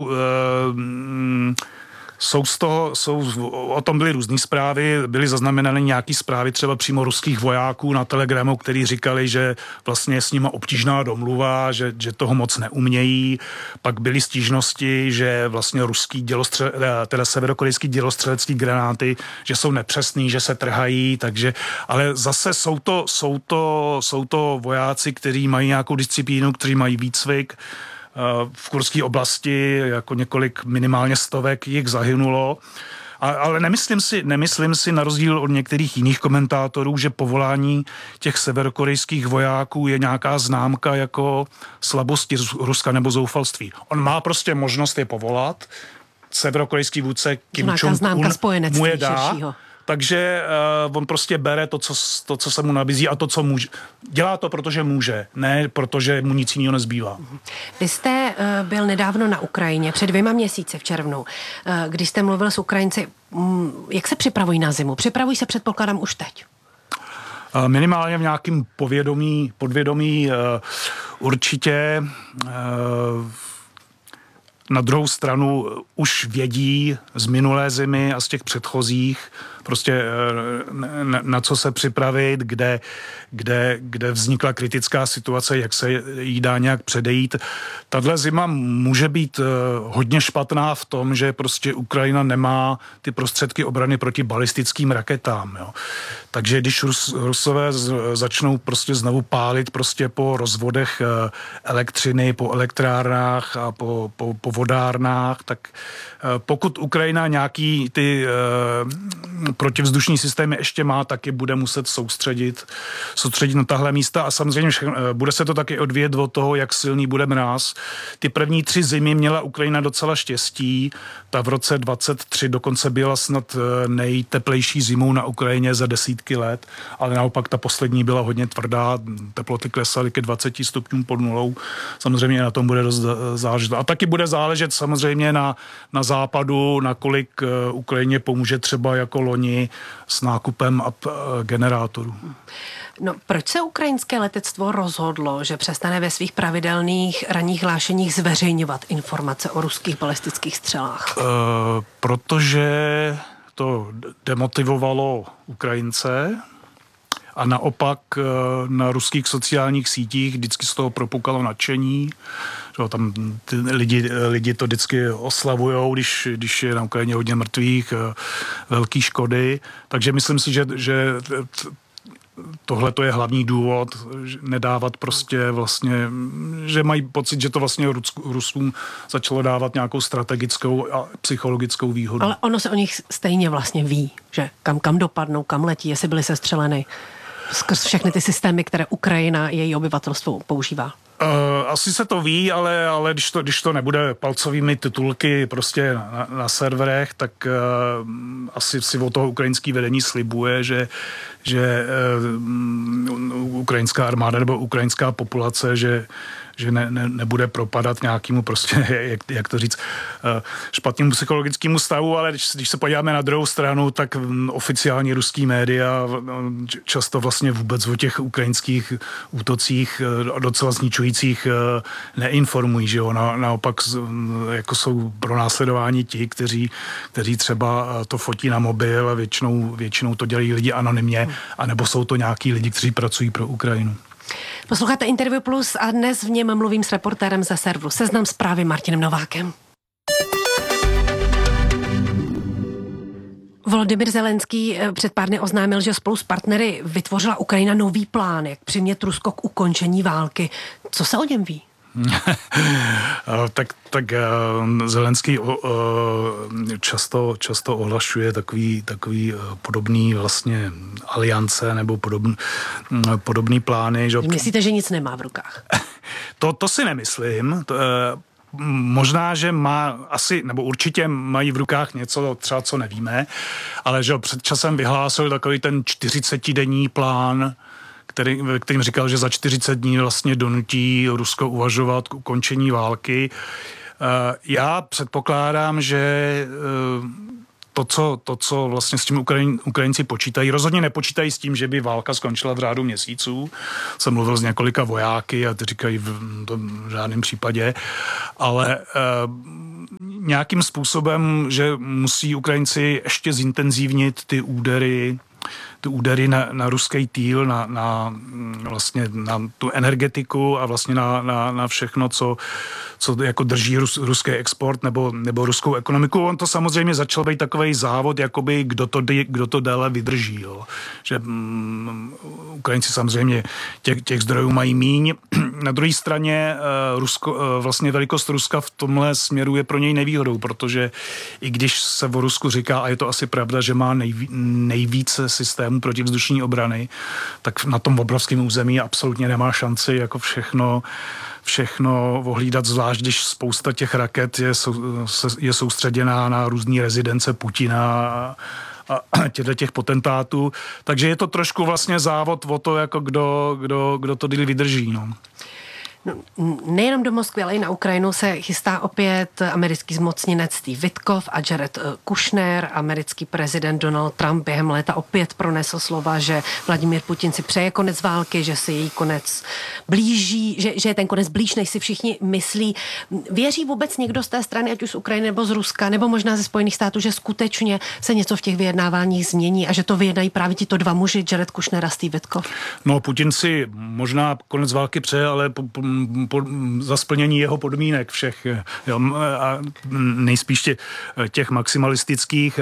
Uh, Jsou z toho, jsou, o tom byly různý zprávy, byly zaznamenány nějaký zprávy třeba přímo ruských vojáků na Telegramu, kteří říkali, že vlastně je s nima obtížná domluva, že, že toho moc neumějí. Pak byly stížnosti, že vlastně ruský dělostřel, teda severokorejský dělostřelecký granáty, že jsou nepřesný, že se trhají, takže, ale zase jsou to, jsou to, jsou to vojáci, kteří mají nějakou disciplínu, kteří mají výcvik. V kurské oblasti jako několik minimálně stovek jich zahynulo. A, ale nemyslím si, nemyslím si na rozdíl od některých jiných komentátorů, že povolání těch severokorejských vojáků je nějaká známka jako slabosti Ruska nebo zoufalství. On má prostě možnost je povolat. Severokorejský vůdce Kim Jong-un mu je dá. Širšího. Takže uh, on prostě bere to co, to, co se mu nabízí a to, co může. Dělá to, protože může, ne protože mu nic jiného nezbývá. Vy jste uh, byl nedávno na Ukrajině, před dvěma měsíci v červnu, uh, když jste mluvil s Ukrajinci. Um, jak se připravují na zimu? Připravují se, předpokládám, už teď? Uh, minimálně v nějakým povědomí, podvědomí uh, určitě... Uh, Na druhou stranu už vědí z minulé zimy a z těch předchozích prostě na, na co se připravit, kde, kde, kde vznikla kritická situace, jak se jí dá nějak předejít. Tahle zima může být hodně špatná v tom, že prostě Ukrajina nemá ty prostředky obrany proti balistickým raketám. Jo. Takže když Rus, Rusové z, začnou prostě znovu pálit prostě po rozvodech elektřiny, po elektrárnách a po, po, po vodárnách, tak pokud Ukrajina nějaký ty uh, protivzdušní systémy ještě má, taky bude muset soustředit, soustředit na tahle místa a samozřejmě všechno, uh, bude se to taky odvíjet od toho, jak silný bude mráz. Ty první tři zimy měla Ukrajina docela štěstí, ta v roce dvacet tři dokonce byla snad uh, nejteplejší zimou na Ukrajině za desítky let, ale naopak ta poslední byla hodně tvrdá, teploty klesaly ke dvaceti stupňům pod nulou, samozřejmě na tom bude dost záležet. A taky bude záležet samozřejmě na, na západu, nakolik Ukrajině pomůže třeba jako loni s nákupem generátorů. No, proč se ukrajinské letectvo rozhodlo, že přestane ve svých pravidelných ranních hlášeních zveřejňovat informace o ruských balistických střelách? E, protože to demotivovalo Ukrajince a naopak na ruských sociálních sítích vždycky z toho propukalo nadšení. Tam ty lidi, lidi to vždycky oslavujou, když, když je na Ukrajině hodně mrtvých, velký škody. Takže myslím si, že, že tohle to je hlavní důvod, nedávat prostě vlastně, že mají pocit, že to vlastně Rusům začalo dávat nějakou strategickou a psychologickou výhodu. Ale ono se o nich stejně vlastně ví, že kam, kam dopadnou, kam letí, jestli byly sestřeleny skrz všechny ty systémy, které Ukrajina, její obyvatelstvo používá. Uh, asi se to ví, ale, ale když, to, když to nebude palcovými titulky prostě na, na serverech, tak uh, asi si od toho ukrajinský vedení slibuje, že, že uh, ukrajinská armáda nebo ukrajinská populace, že že ne, ne, nebude propadat nějakému prostě, jak, jak to říct, špatnému psychologickému stavu, ale když, když se podíváme na druhou stranu, tak oficiální ruský média často vlastně vůbec o těch ukrajinských útocích docela zničujících neinformují, že jo, na, naopak jako jsou pronásledováni ti, kteří, kteří třeba to fotí na mobil a většinou, většinou to dělají lidi anonymně, anebo jsou to nějaký lidi, kteří pracují pro Ukrajinu. Posloucháte Interview Plus a dnes v něm mluvím s reportérem ze serveru Seznam Zprávy Martinem Novákem. Volodymyr Zelenský před pár dny oznámil, že spolu s partnery vytvořila Ukrajina nový plán, jak přimět Rusko k ukončení války. Co se o něm ví? tak, tak Zelenský často, často ohlašuje takový, takový podobný vlastně aliance nebo podobný, podobný plány. Že... Myslíte, že nic nemá v rukách? to, to si nemyslím. To, možná, že má asi, nebo určitě mají v rukách něco třeba, co nevíme, ale že před časem vyhlásil takový ten čtyřicetidenní plán, který, kterým říkal, že za čtyřicet dní vlastně donutí Rusko uvažovat k ukončení války. Já předpokládám, že to, co, to, co vlastně s tím Ukrajin, Ukrajinci počítají, rozhodně nepočítají s tím, že by válka skončila v řádu měsíců. Jsem mluvil s několika vojáky a ty říkají v, v žádném případě, ale nějakým způsobem, že musí Ukrajinci ještě zintenzívnit ty údery, ty údery na, na ruský týl, na, na, vlastně na tu energetiku a vlastně na, na, na všechno, co, co jako drží rus, ruský export nebo, nebo ruskou ekonomiku. On to samozřejmě začal být takovej závod, jakoby kdo to, kdo to déle vydrží. Jo. Že um, Ukrajinci samozřejmě těch, těch zdrojů mají míň. Na druhé straně uh, Rusko, uh, vlastně velikost Ruska v tomhle směru je pro něj nevýhodou, protože i když se o Rusku říká, a je to asi pravda, že má nejví, nejvíce systémů protivzdušní obrany, tak na tom obrovském území absolutně nemá šanci jako všechno všechno ohlídat, zvlášť když spousta těch raket je, je soustředěná na různý rezidence Putina a, a těchto těch potentátů. Takže je to trošku vlastně závod o to, jako kdo, kdo, kdo to díl vydrží. No. No, nejenom do Moskvy, ale i na Ukrajinu se chystá opět americký zmocněnec Steve Witkoff a Jared Kushner. Americký prezident Donald Trump během léta opět pronesl slova, že Vladimír Putin si přeje konec války, že si její konec blíží, že, že je ten konec blíž, než si všichni myslí. Věří vůbec někdo z té strany, ať už z Ukrajiny nebo z Ruska, nebo možná ze Spojených států, že skutečně se něco v těch vyjednáváních změní a že to vyjednají právě tito dva muži, Jared Kushner a Steve Witkoff? No, Putin si možná konec války přeje, ale po, po, po, za splnění jeho podmínek všech, jo, a nejspíš tě, těch maximalistických.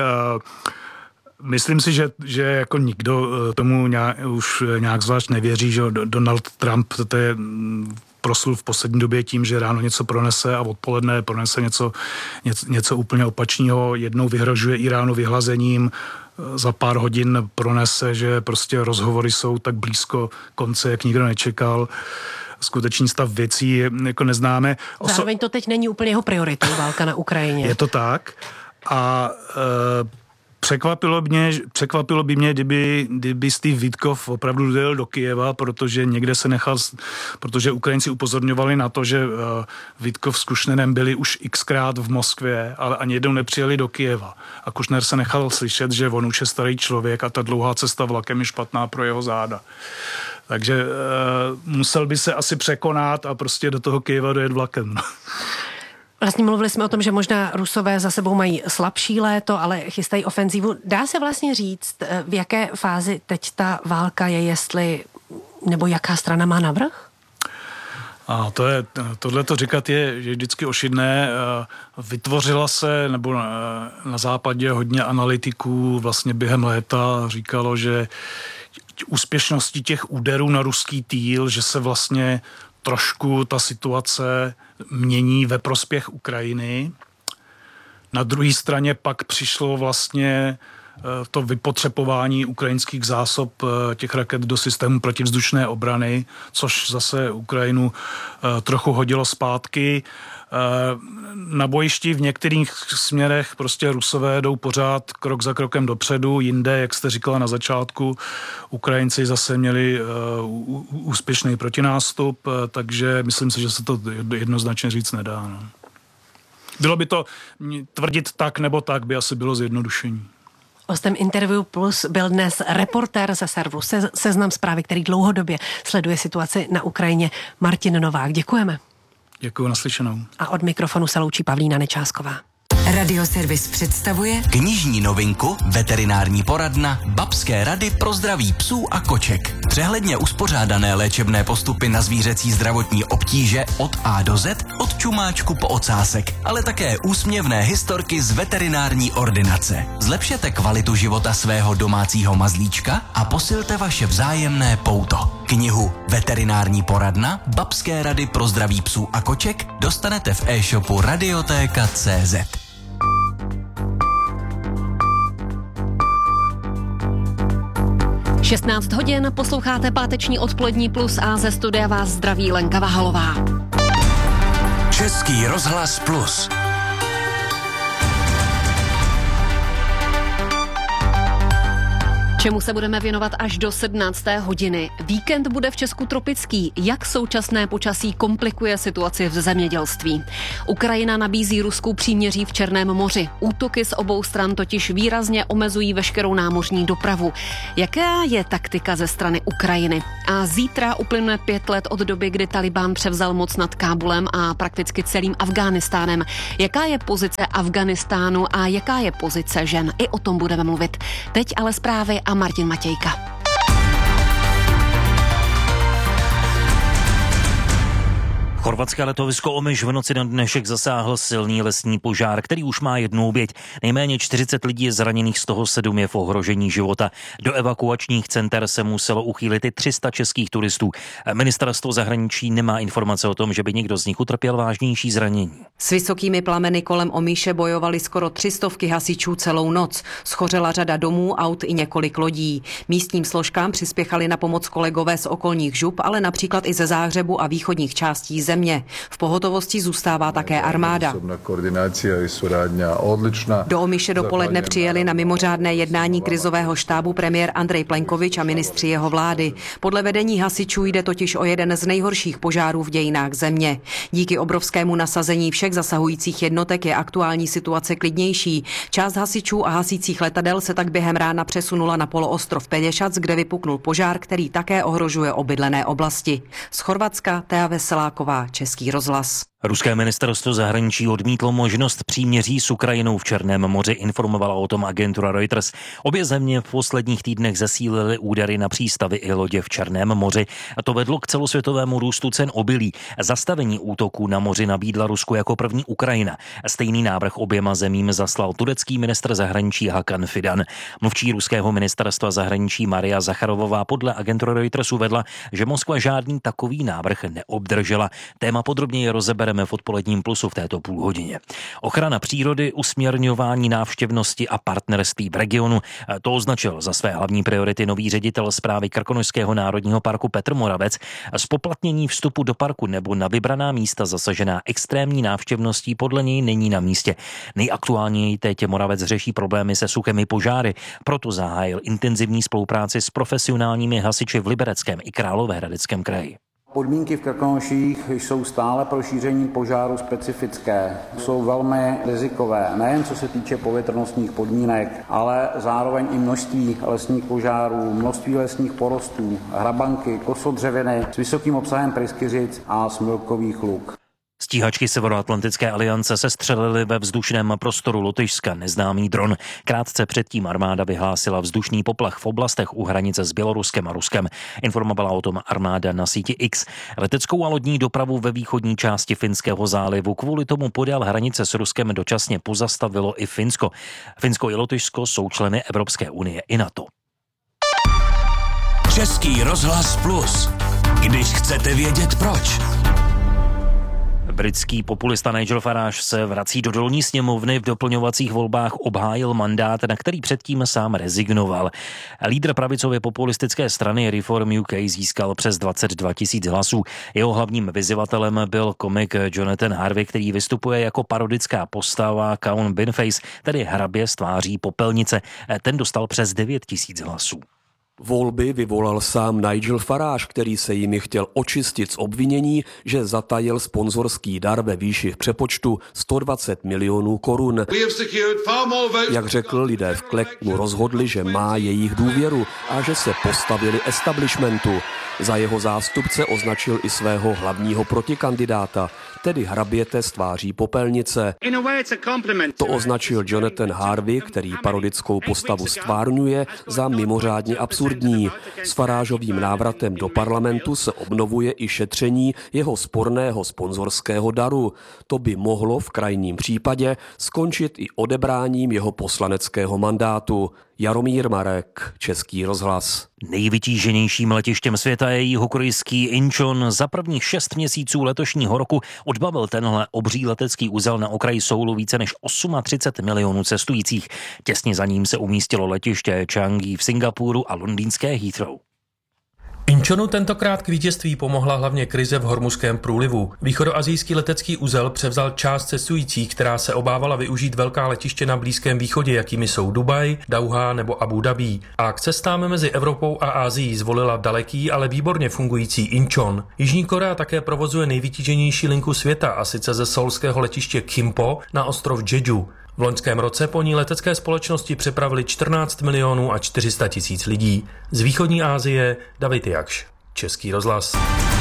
Myslím si, že, že jako nikdo tomu nějak, už nějak zvlášť nevěří, že Donald Trump, to je proslul v poslední době tím, že ráno něco pronese a odpoledne pronese něco, něco, něco úplně opačného. Jednou vyhrožuje Iránu vyhlazením, za pár hodin pronese, že prostě rozhovory jsou tak blízko konce, jak nikdo nečekal. Skutečný stav věcí jako neznáme. Oso... Zároveň to teď není úplně jeho prioritou, válka na Ukrajině. Je to tak. A e, překvapilo, mě, překvapilo by mě, kdyby, kdyby Steve Witkoff opravdu dojel do Kyjeva, protože někde se nechal, protože Ukrajinci upozorňovali na to, že e, Witkoff s Kushnerem byli už xkrát v Moskvě, ale ani jednou nepřijeli do Kyjeva. A Kushner se nechal slyšet, že on už je starý člověk a ta dlouhá cesta vlakem je špatná pro jeho záda. Takže e, musel by se asi překonat a prostě do toho Kyjeva dojet vlakem. Vlastně mluvili jsme o tom, že možná Rusové za sebou mají slabší léto, ale chystají ofenzívu. Dá se vlastně říct, v jaké fázi teď ta válka je, jestli, nebo jaká strana má navrch? A to je, tohle to říkat je, je vždycky ošidné. Vytvořila se, nebo na, na západě hodně analytiků vlastně během léta říkalo, že úspěšností těch úderů na ruský týl, že se vlastně trošku ta situace mění ve prospěch Ukrajiny. Na druhé straně pak přišlo vlastně to vypotřebování ukrajinských zásob těch raket do systému protivzdušné obrany, což zase Ukrajinu trochu hodilo zpátky. Na bojišti v některých směrech prostě Rusové jdou pořád krok za krokem dopředu, jinde, jak jste říkala na začátku, Ukrajinci zase měli úspěšný protinástup, takže myslím si, že se to jednoznačně říct nedá. No. Bylo by to tvrdit tak nebo tak, by asi bylo zjednodušení. Hostem Interview Plus byl dnes reportér ze serveru Se- Seznam Zprávy, který dlouhodobě sleduje situaci na Ukrajině, Martin Novák. Děkujeme. Děkuji, naslyšenou. A od mikrofonu se loučí Pavlína Nečásková. Radioservis představuje knižní novinku Veterinární poradna Babské rady pro zdraví psů a koček. Přehledně uspořádané léčebné postupy na zvířecí zdravotní obtíže od A do Z, od čumáčku po ocásek, ale také úsměvné historky z veterinární ordinace. Zlepšete kvalitu života svého domácího mazlíčka a posilte vaše vzájemné pouto. Knihu Veterinární poradna Babské rady pro zdraví psů a koček dostanete v e-shopu radiotéka tečka cé zet. šestnáct hodin, posloucháte páteční odpolední plus a ze studia vás zdraví Lenka Vahalová. Český rozhlas plus. Čemu se budeme věnovat až do sedmnácté hodiny. Víkend bude v Česku tropický. Jak současné počasí komplikuje situaci v zemědělství? Ukrajina nabízí Rusku příměří v Černém moři. Útoky z obou stran totiž výrazně omezují veškerou námořní dopravu. Jaká je taktika ze strany Ukrajiny? A zítra uplyne pět let od doby, kdy Taliban převzal moc nad Kábulem a prakticky celým Afghánistánem. Jaká je pozice Afghánistánu a jaká je pozice žen? I o tom budeme mluvit. Teď ale zprávy a Martin Matějka. Chorvatské letovisko Omiš v noci na dnešek zasáhl silný lesní požár, který už má jednu oběť. Nejméně čtyřicet lidí je zraněných, z toho sedm je v ohrožení života. Do evakuačních center se muselo uchýlit i tři sta českých turistů. Ministerstvo zahraničí nemá informace o tom, že by někdo z nich utrpěl vážnější zranění. S vysokými plameny kolem Omiše bojovali skoro tři stovky hasičů celou noc. Schořela řada domů, aut i několik lodí. Místním složkám přispěchali na pomoc kolegové z okolních žup, ale například i ze Záhřebu a východních částí země. V pohotovosti zůstává také armáda. Do Omiše dopoledne přijeli na mimořádné jednání krizového štábu premiér Andrej Plenkovič a ministři jeho vlády. Podle vedení hasičů jde totiž o jeden z nejhorších požárů v dějinách země. Díky obrovskému nasazení všech zasahujících jednotek je aktuální situace klidnější. Část hasičů a hasících letadel se tak během rána přesunula na poloostrov Pelješac, kde vypuknul požár, který také ohrožuje obydlené oblasti. Z Chorvatska Tea Veseláková, Český rozhlas. Ruské ministerstvo zahraničí odmítlo možnost příměří s Ukrajinou v Černém moři, informovala o tom agentura Reuters. Obě země v posledních týdnech zesílily údery na přístavy i lodě v Černém moři. A to vedlo k celosvětovému růstu cen obilí. Zastavení útoků na moři nabídla Rusku jako první Ukrajina. Stejný návrh oběma zemím zaslal turecký ministr zahraničí Hakan Fidan. Mluvčí ruského ministerstva zahraničí Maria Zacharovová podle agentury Reuters uvedla, že Moskva žádný takový návrh neobdržela. Téma podrobněji rozebereme v odpoledním plusu v této půlhodině. Ochrana přírody, usměrňování návštěvnosti a partnerství v regionu. To označil za své hlavní priority nový ředitel správy Krkonošského národního parku Petr Moravec. Zpoplatnění vstupu do parku nebo na vybraná místa zasažená extrémní návštěvností podle něj není na místě. Nejaktuálněji teď Moravec řeší problémy se suchem i požáry, proto zahájil intenzivní spolupráci s profesionálními hasiči v Libereckém i Královéhradeckém kraji. Podmínky v Krkonoších jsou stále pro šíření požáru specifické. Jsou velmi rizikové, nejen co se týče povětrnostních podmínek, ale zároveň i množství lesních požárů, množství lesních porostů, hrabanky, kosodřeviny s vysokým obsahem pryskyřic a smilkových luk. Stíhačky Severoatlantické aliance se střelily ve vzdušném prostoru Lotyšska neznámý dron. Krátce předtím armáda vyhlásila vzdušný poplach v oblastech u hranice s Běloruskem a Ruskem. Informovala o tom armáda na síti X. Leteckou a lodní dopravu ve východní části Finského zálivu kvůli tomu podél hranice s Ruskem dočasně pozastavilo i Finsko. Finsko i Lotyšsko jsou členy Evropské unie i NATO. Český rozhlas plus. Když chcete vědět proč. Britský populista Nigel Farage se vrací do dolní sněmovny, v doplňovacích volbách obhájil mandát, na který předtím sám rezignoval. Lídr pravicově populistické strany Reform U K získal přes dvacet dva tisíc hlasů. Jeho hlavním vyzývatelem byl komik Jonathan Harvey, který vystupuje jako parodická postava Count Binface, tedy hrabě z tváří popelnice. Ten dostal přes devět tisíc hlasů. Volby vyvolal sám Nigel Farage, který se jimi chtěl očistit z obvinění, že zatajil sponzorský dar ve výši v přepočtu sto dvacet milionů korun. Jak řekl, lidé v Clactonu rozhodli, že má jejich důvěru a že se postavili establishmentu. Za jeho zástupce označil i svého hlavního protikandidáta. tedy hraběte z tváří popelnice. To označil Jonathan Harvey, který parodickou postavu stvárňuje, za mimořádně absurdní. S Farážovým návratem do parlamentu se obnovuje i šetření jeho sporného sponzorského daru. To by mohlo v krajním případě skončit i odebráním jeho poslaneckého mandátu. Jaromír Marek, Český rozhlas. Nejvytíženějším letištěm světa je jihokorejský Incheon. Za prvních šest měsíců letošního roku odbavil tenhle obří letecký uzel na okraji Soulu více než třicet osm milionů cestujících. Těsně za ním se umístilo letiště Changi v Singapuru a londýnské Heathrow. Incheonu tentokrát k vítězství pomohla hlavně krize v Hormuzském průlivu. Východoasijský letecký uzel převzal část cestujících, která se obávala využít velká letiště na Blízkém východě, jakými jsou Dubaj, Dauhá nebo Abu Dhabi. A k cestám mezi Evropou a Asií zvolila daleký, ale výborně fungující Incheon. Jižní Korea také provozuje nejvytíženější linku světa, a sice ze seoulského letiště Gimpo na ostrov Jeju. V loňském roce po ní letecké společnosti přepravili čtrnáct milionů a čtyři sta tisíc lidí. Z východní Asie David Jakš, Český rozhlas.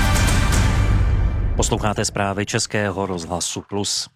Posloucháte zprávy Českého rozhlasu Plus.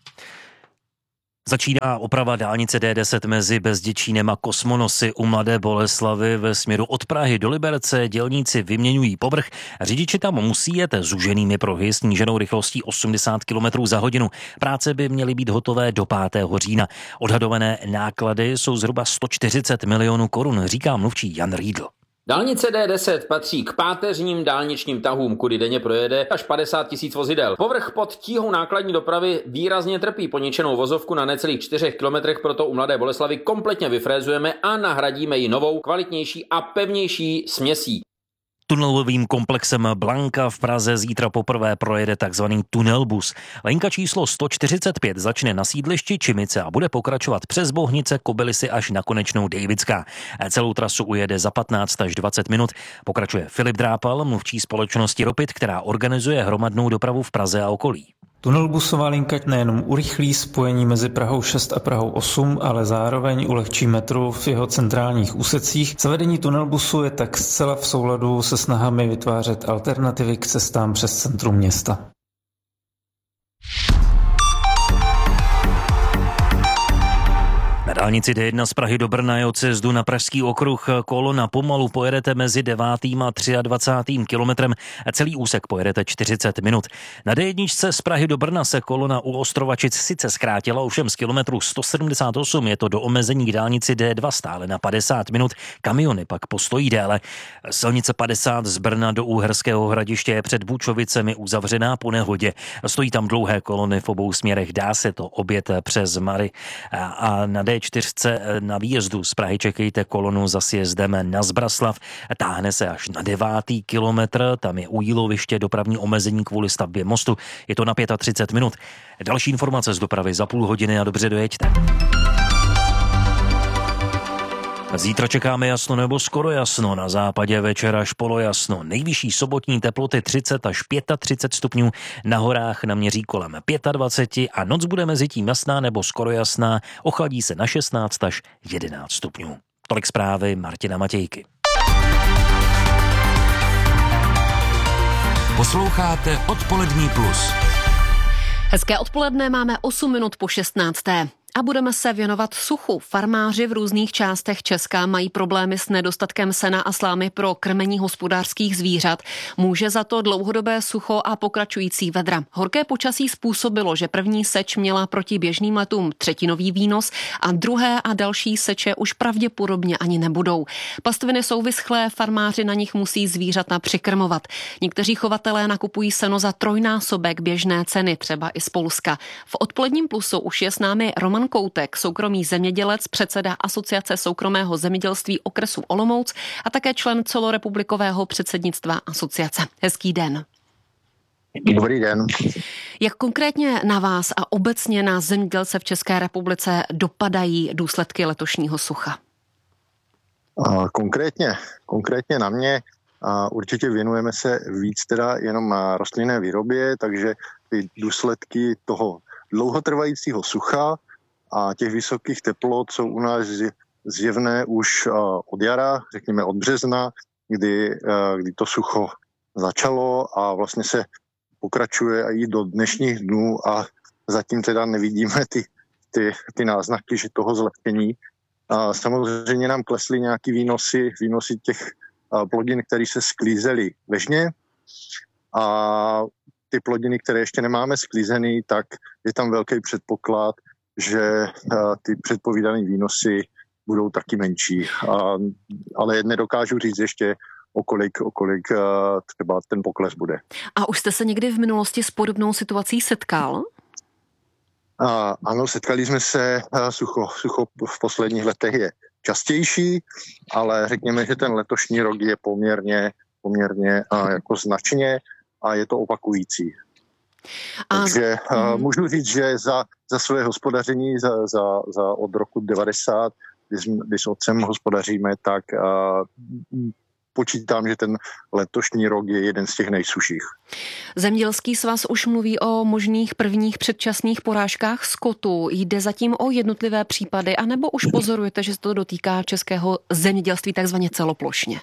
Začíná oprava dálnice D deset mezi Bezděčínem a Kosmonosy u Mladé Boleslavi ve směru od Prahy do Liberce. Dělníci vyměňují povrch. Řidiči tam musí jet zúženými pruhy sníženou rychlostí osmdesát kilometrů za hodinu. Práce by měly být hotové do pátého října. Odhadované náklady jsou zhruba sto čtyřicet milionů korun, říká mluvčí Jan Riedl. Dálnice D deset patří k páteřním dálničním tahům, kudy denně projede až padesát tisíc vozidel. Povrch pod tíhou nákladní dopravy výrazně trpí. Poničenou vozovku na necelých čtyřech kilometrech proto u Mladé Boleslavy kompletně vyfrézujeme a nahradíme ji novou, kvalitnější a pevnější směsí. Tunelovým komplexem Blanka v Praze zítra poprvé projede takzvaný tunelbus. Linka číslo sto čtyřicet pět začne na sídlišti Čimice a bude pokračovat přes Bohnice, Kobylisy až na konečnou Dejvická. Celou trasu ujede za patnáct až dvacet minut. Pokračuje Filip Drápal, mluvčí společnosti Ropit, která organizuje hromadnou dopravu v Praze a okolí. Tunelbusová linka nejenom urychlí spojení mezi Prahou šest a Prahou osm, ale zároveň ulehčí metro v jeho centrálních úsecích. Zavedení tunelbusu je tak zcela v souladu se snahami vytvářet alternativy k cestám přes centrum města. Na dálnici D jedna z Prahy do Brna je od sjezdu na Pražský okruh kolona. Pomalu pojedete mezi devátým a dvacátým třetím kilometrem. Celý úsek pojedete čtyřicet minut. Na D jedna z Prahy do Brna se kolona u Ostrovačic sice zkrátila, ovšem z kilometru sto sedmdesát osm je to do omezení k dálnici D dva stále na padesát minut. Kamiony pak postojí déle. Silnice padesát z Brna do Úherského Hradiště je před Bučovicemi uzavřená po nehodě. Stojí tam dlouhé kolony v obou směrech. Dá se to objet přes Mary. A na D čtyři na výjezdu z Prahy čekejte kolonu za sjezdem na Zbraslav. Táhne se až na devátý kilometr, tam je u Jíloviště dopravní omezení kvůli stavbě mostu. Je to na třicet pět minut. Další informace z dopravy za půl hodiny a dobře dojeďte. Zítra čekáme jasno nebo skoro jasno, na západě večer až polojasno. Nejvyšší sobotní teploty třicet až třicet pět stupňů, na horách naměří kolem dvacet pět a noc bude mezi tím jasná nebo skoro jasná, ochladí se na šestnáct až jedenáct stupňů. Tolik zprávy Martina Matějky. Posloucháte Odpolední plus. Hezké odpoledne, máme osm minut po šestnácté. A budeme se věnovat suchu. Farmáři v různých částech Česka mají problémy s nedostatkem sena a slámy pro krmení hospodářských zvířat. Může za to dlouhodobé sucho a pokračující vedra. Horké počasí způsobilo, že první seč měla proti běžným letům třetinový výnos a druhé a další seče už pravděpodobně ani nebudou. Pastviny jsou vyschlé, farmáři na nich musí zvířata přikrmovat. Někteří chovatelé nakupují seno za trojnásobek běžné ceny, třeba i z Polska. V Odpoledním plusu už je s námi Roman Koutek, soukromý zemědělec, předseda Asociace soukromého zemědělství okresu Olomouc a také člen celorepublikového předsednictva asociace. Hezký den. Dobrý den. Jak konkrétně na vás a obecně na zemědělce v České republice dopadají důsledky letošního sucha? Konkrétně, konkrétně na mě určitě věnujeme se víc teda jenom rostlinné výrobě, takže ty důsledky toho dlouhotrvajícího sucha a těch vysokých teplot jsou u nás zjevné už od jara, řekněme od března, kdy, kdy to sucho začalo a vlastně se pokračuje i do dnešních dnů a zatím teda nevidíme ty, ty, ty náznaky, že toho zlepšení. A samozřejmě nám klesly nějaký výnosy, výnosy těch plodin, které se sklízely ve žně. A ty plodiny, které ještě nemáme sklízený, tak je tam velký předpoklad, že ty předpovídané výnosy budou taky menší. A, ale nedokážu říct ještě, o kolik, o kolik třeba ten pokles bude. A už jste se někdy v minulosti s podobnou situací setkal? A, ano, setkali jsme se, sucho, sucho v posledních letech je častější, ale řekněme, že ten letošní rok je poměrně, poměrně a, jako značně a je to opakující. A... Takže mm. můžu říct, že za, za své hospodaření za, za, za od roku devadesát, když, když s otcem hospodaříme, tak a, počítám, že ten letošní rok je jeden z těch nejsuších. Zemědělský svaz už mluví o možných prvních předčasných porážkách skotu. Jde zatím o jednotlivé případy, anebo už pozorujete, že se to dotýká českého zemědělství takzvaně celoplošně?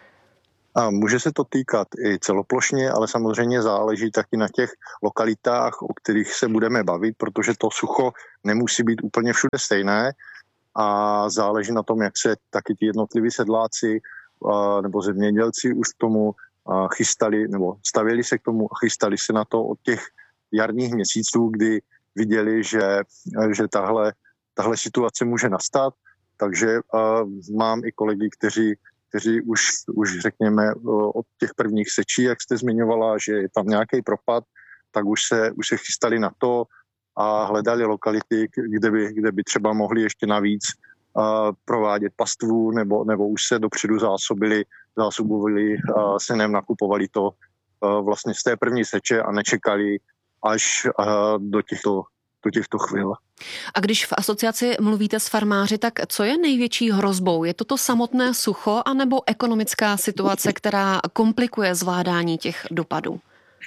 A může se to týkat i celoplošně, ale samozřejmě záleží taky na těch lokalitách, o kterých se budeme bavit, protože to sucho nemusí být úplně všude stejné a záleží na tom, jak se taky ti jednotliví sedláci nebo zemědělci už k tomu chystali, nebo stavěli se k tomu a chystali se na to od těch jarních měsíců, kdy viděli, že, že tahle, tahle situace může nastat. Takže uh, mám i kolegy, kteří, kteří už, už řekněme od těch prvních sečí, jak jste zmiňovala, že je tam nějaký propad, tak už se, už se chystali na to a hledali lokality, kde by, kde by třeba mohli ještě navíc Uh, provádět pastvu, nebo, nebo už se dopředu zásobili, zásobovali uh, senem, nakupovali to uh, vlastně z té první seče a nečekali až uh, do těchto, do těchto chvil. A když v asociaci mluvíte s farmáři, tak co je největší hrozbou? Je to to samotné sucho, anebo ekonomická situace, která komplikuje zvládání těch dopadů?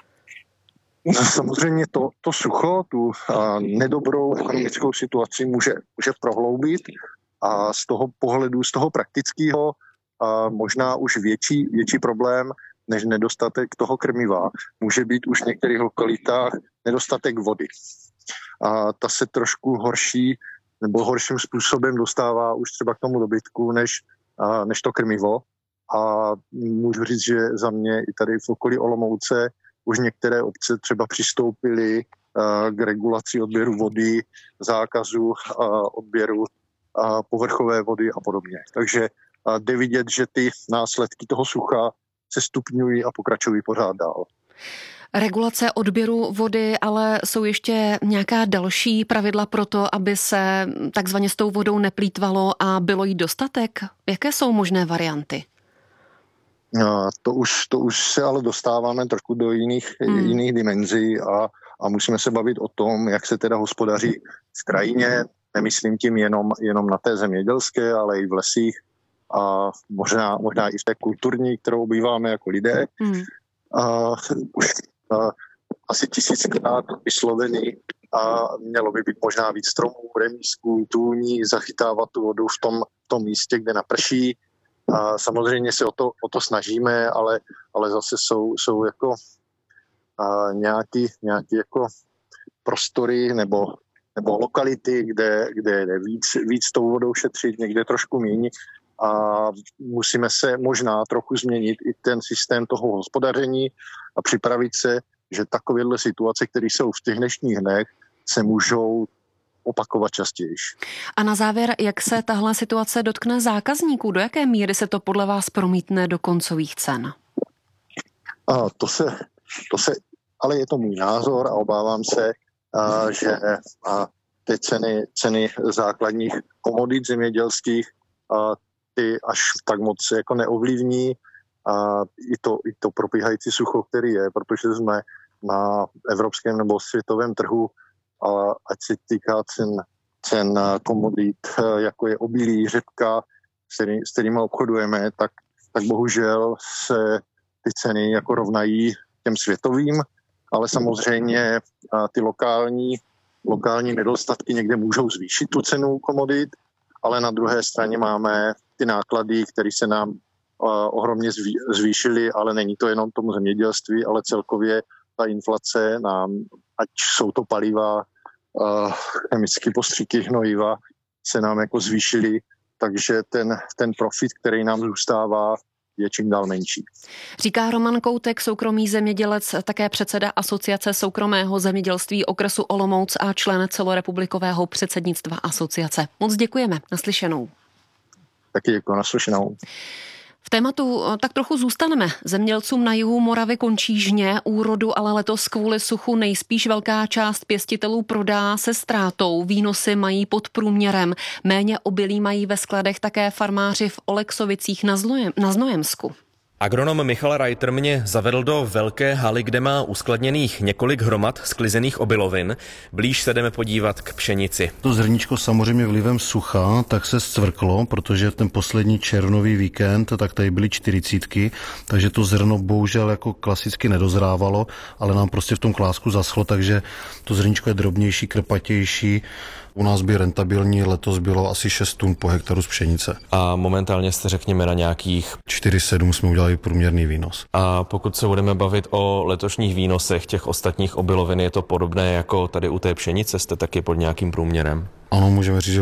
No, samozřejmě to, to sucho, tu uh, nedobrou ekonomickou situaci může, může prohloubit. A z toho pohledu, z toho praktického, a možná už větší, větší problém než nedostatek toho krmiva může být už v některých lokalitách nedostatek vody. A ta se trošku horší nebo horším způsobem dostává už třeba k tomu dobytku než, a, než to krmivo. A můžu říct, že za mě i tady v okolí Olomouce už některé obce třeba přistoupily a, k regulaci odběru vody, zákazu a, odběru a povrchové vody a podobně. Takže jde vidět, že ty následky toho sucha se stupňují a pokračují pořád dál. Regulace odběru vody, ale jsou ještě nějaká další pravidla pro to, aby se takzvaně s tou vodou neplýtvalo a bylo jí dostatek? Jaké jsou možné varianty? No, to, už, to už se ale dostáváme trošku do jiných, hmm. jiných dimenzí a, a musíme se bavit o tom, jak se teda hospodaří v krajině. Nemyslím tím jenom, jenom na té zemědělské, ale i v lesích a možná, možná i v té kulturní, kterou obýváme jako lidé. Mm. A, už a, asi tisíckrát vyslovený a mělo by být možná víc stromů, remísků, tůní, zachytávat tu vodu v tom, v tom místě, kde naprší. A samozřejmě se o to, o to snažíme, ale, ale zase jsou, jsou jako a, nějaký, nějaký jako prostory nebo nebo lokality, kde, kde jde víc, víc tou vodou šetřit, někde trošku míň a musíme se možná trochu změnit i ten systém toho hospodaření a připravit se, že takovéhle situace, které jsou v těch dnešních dnech, se můžou opakovat častěji. A na závěr, jak se tahle situace dotkne zákazníků? Do jaké míry se to podle vás promítne do koncových cen? A to se, to se, ale je to můj názor a obávám se, A, že a ty ceny, ceny základních komodit zemědělských a ty až tak moc jako neovlivní a i to, i to probíhající sucho, který je, protože jsme na evropském nebo světovém trhu, a ať se týká cen, cen komodit, jako je obilí, řepka, s, který, s kterými obchodujeme, tak, tak bohužel se ty ceny jako rovnají těm světovým, ale samozřejmě ty lokální, lokální nedostatky někde můžou zvýšit tu cenu komodit, ale na druhé straně máme ty náklady, které se nám ohromně zvýšily, ale není to jenom tomu zemědělství, ale celkově ta inflace nám, ať jsou to paliva, chemické postřiky, hnojiva, se nám jako zvýšily, takže ten, ten profit, který nám zůstává, je čím dál menší. Říká Roman Koutek, soukromý zemědělec, také předseda Asociace soukromého zemědělství okresu Olomouc a člen celorepublikového předsednictva asociace. Moc děkujeme, naslyšenou. Taky děkuji, naslyšenou. V tématu tak trochu zůstaneme. Zemědělcům na jihu Moravy končí žně, úrodu ale letos kvůli suchu nejspíš velká část pěstitelů prodá se ztrátou. Výnosy mají pod průměrem. Méně obilí mají ve skladech také farmáři v Oleksovicích na, Zlojem, na Znojemsku. Agronom Michal Reiter mě zavedl do velké haly, kde má uskladněných několik hromad sklizených obilovin. Blíž se jdeme podívat k pšenici. To zrníčko samozřejmě vlivem sucha tak se zcvrklo, protože ten poslední červnový víkend, tak tady byly čtyřicítky, takže to zrno bohužel jako klasicky nedozrávalo, ale nám prostě v tom klásku zaschlo, takže to zrníčko je drobnější, krpatější. U nás by rentabilní letos bylo asi šest tun po hektaru z pšenice. A momentálně jste řekněme na nějakých čtyři sedm jsme udělali průměrný výnos. A pokud se budeme bavit o letošních výnosech těch ostatních obilovin, je to podobné jako tady u té pšenice? Jste taky pod nějakým průměrem? Ano, můžeme říct, že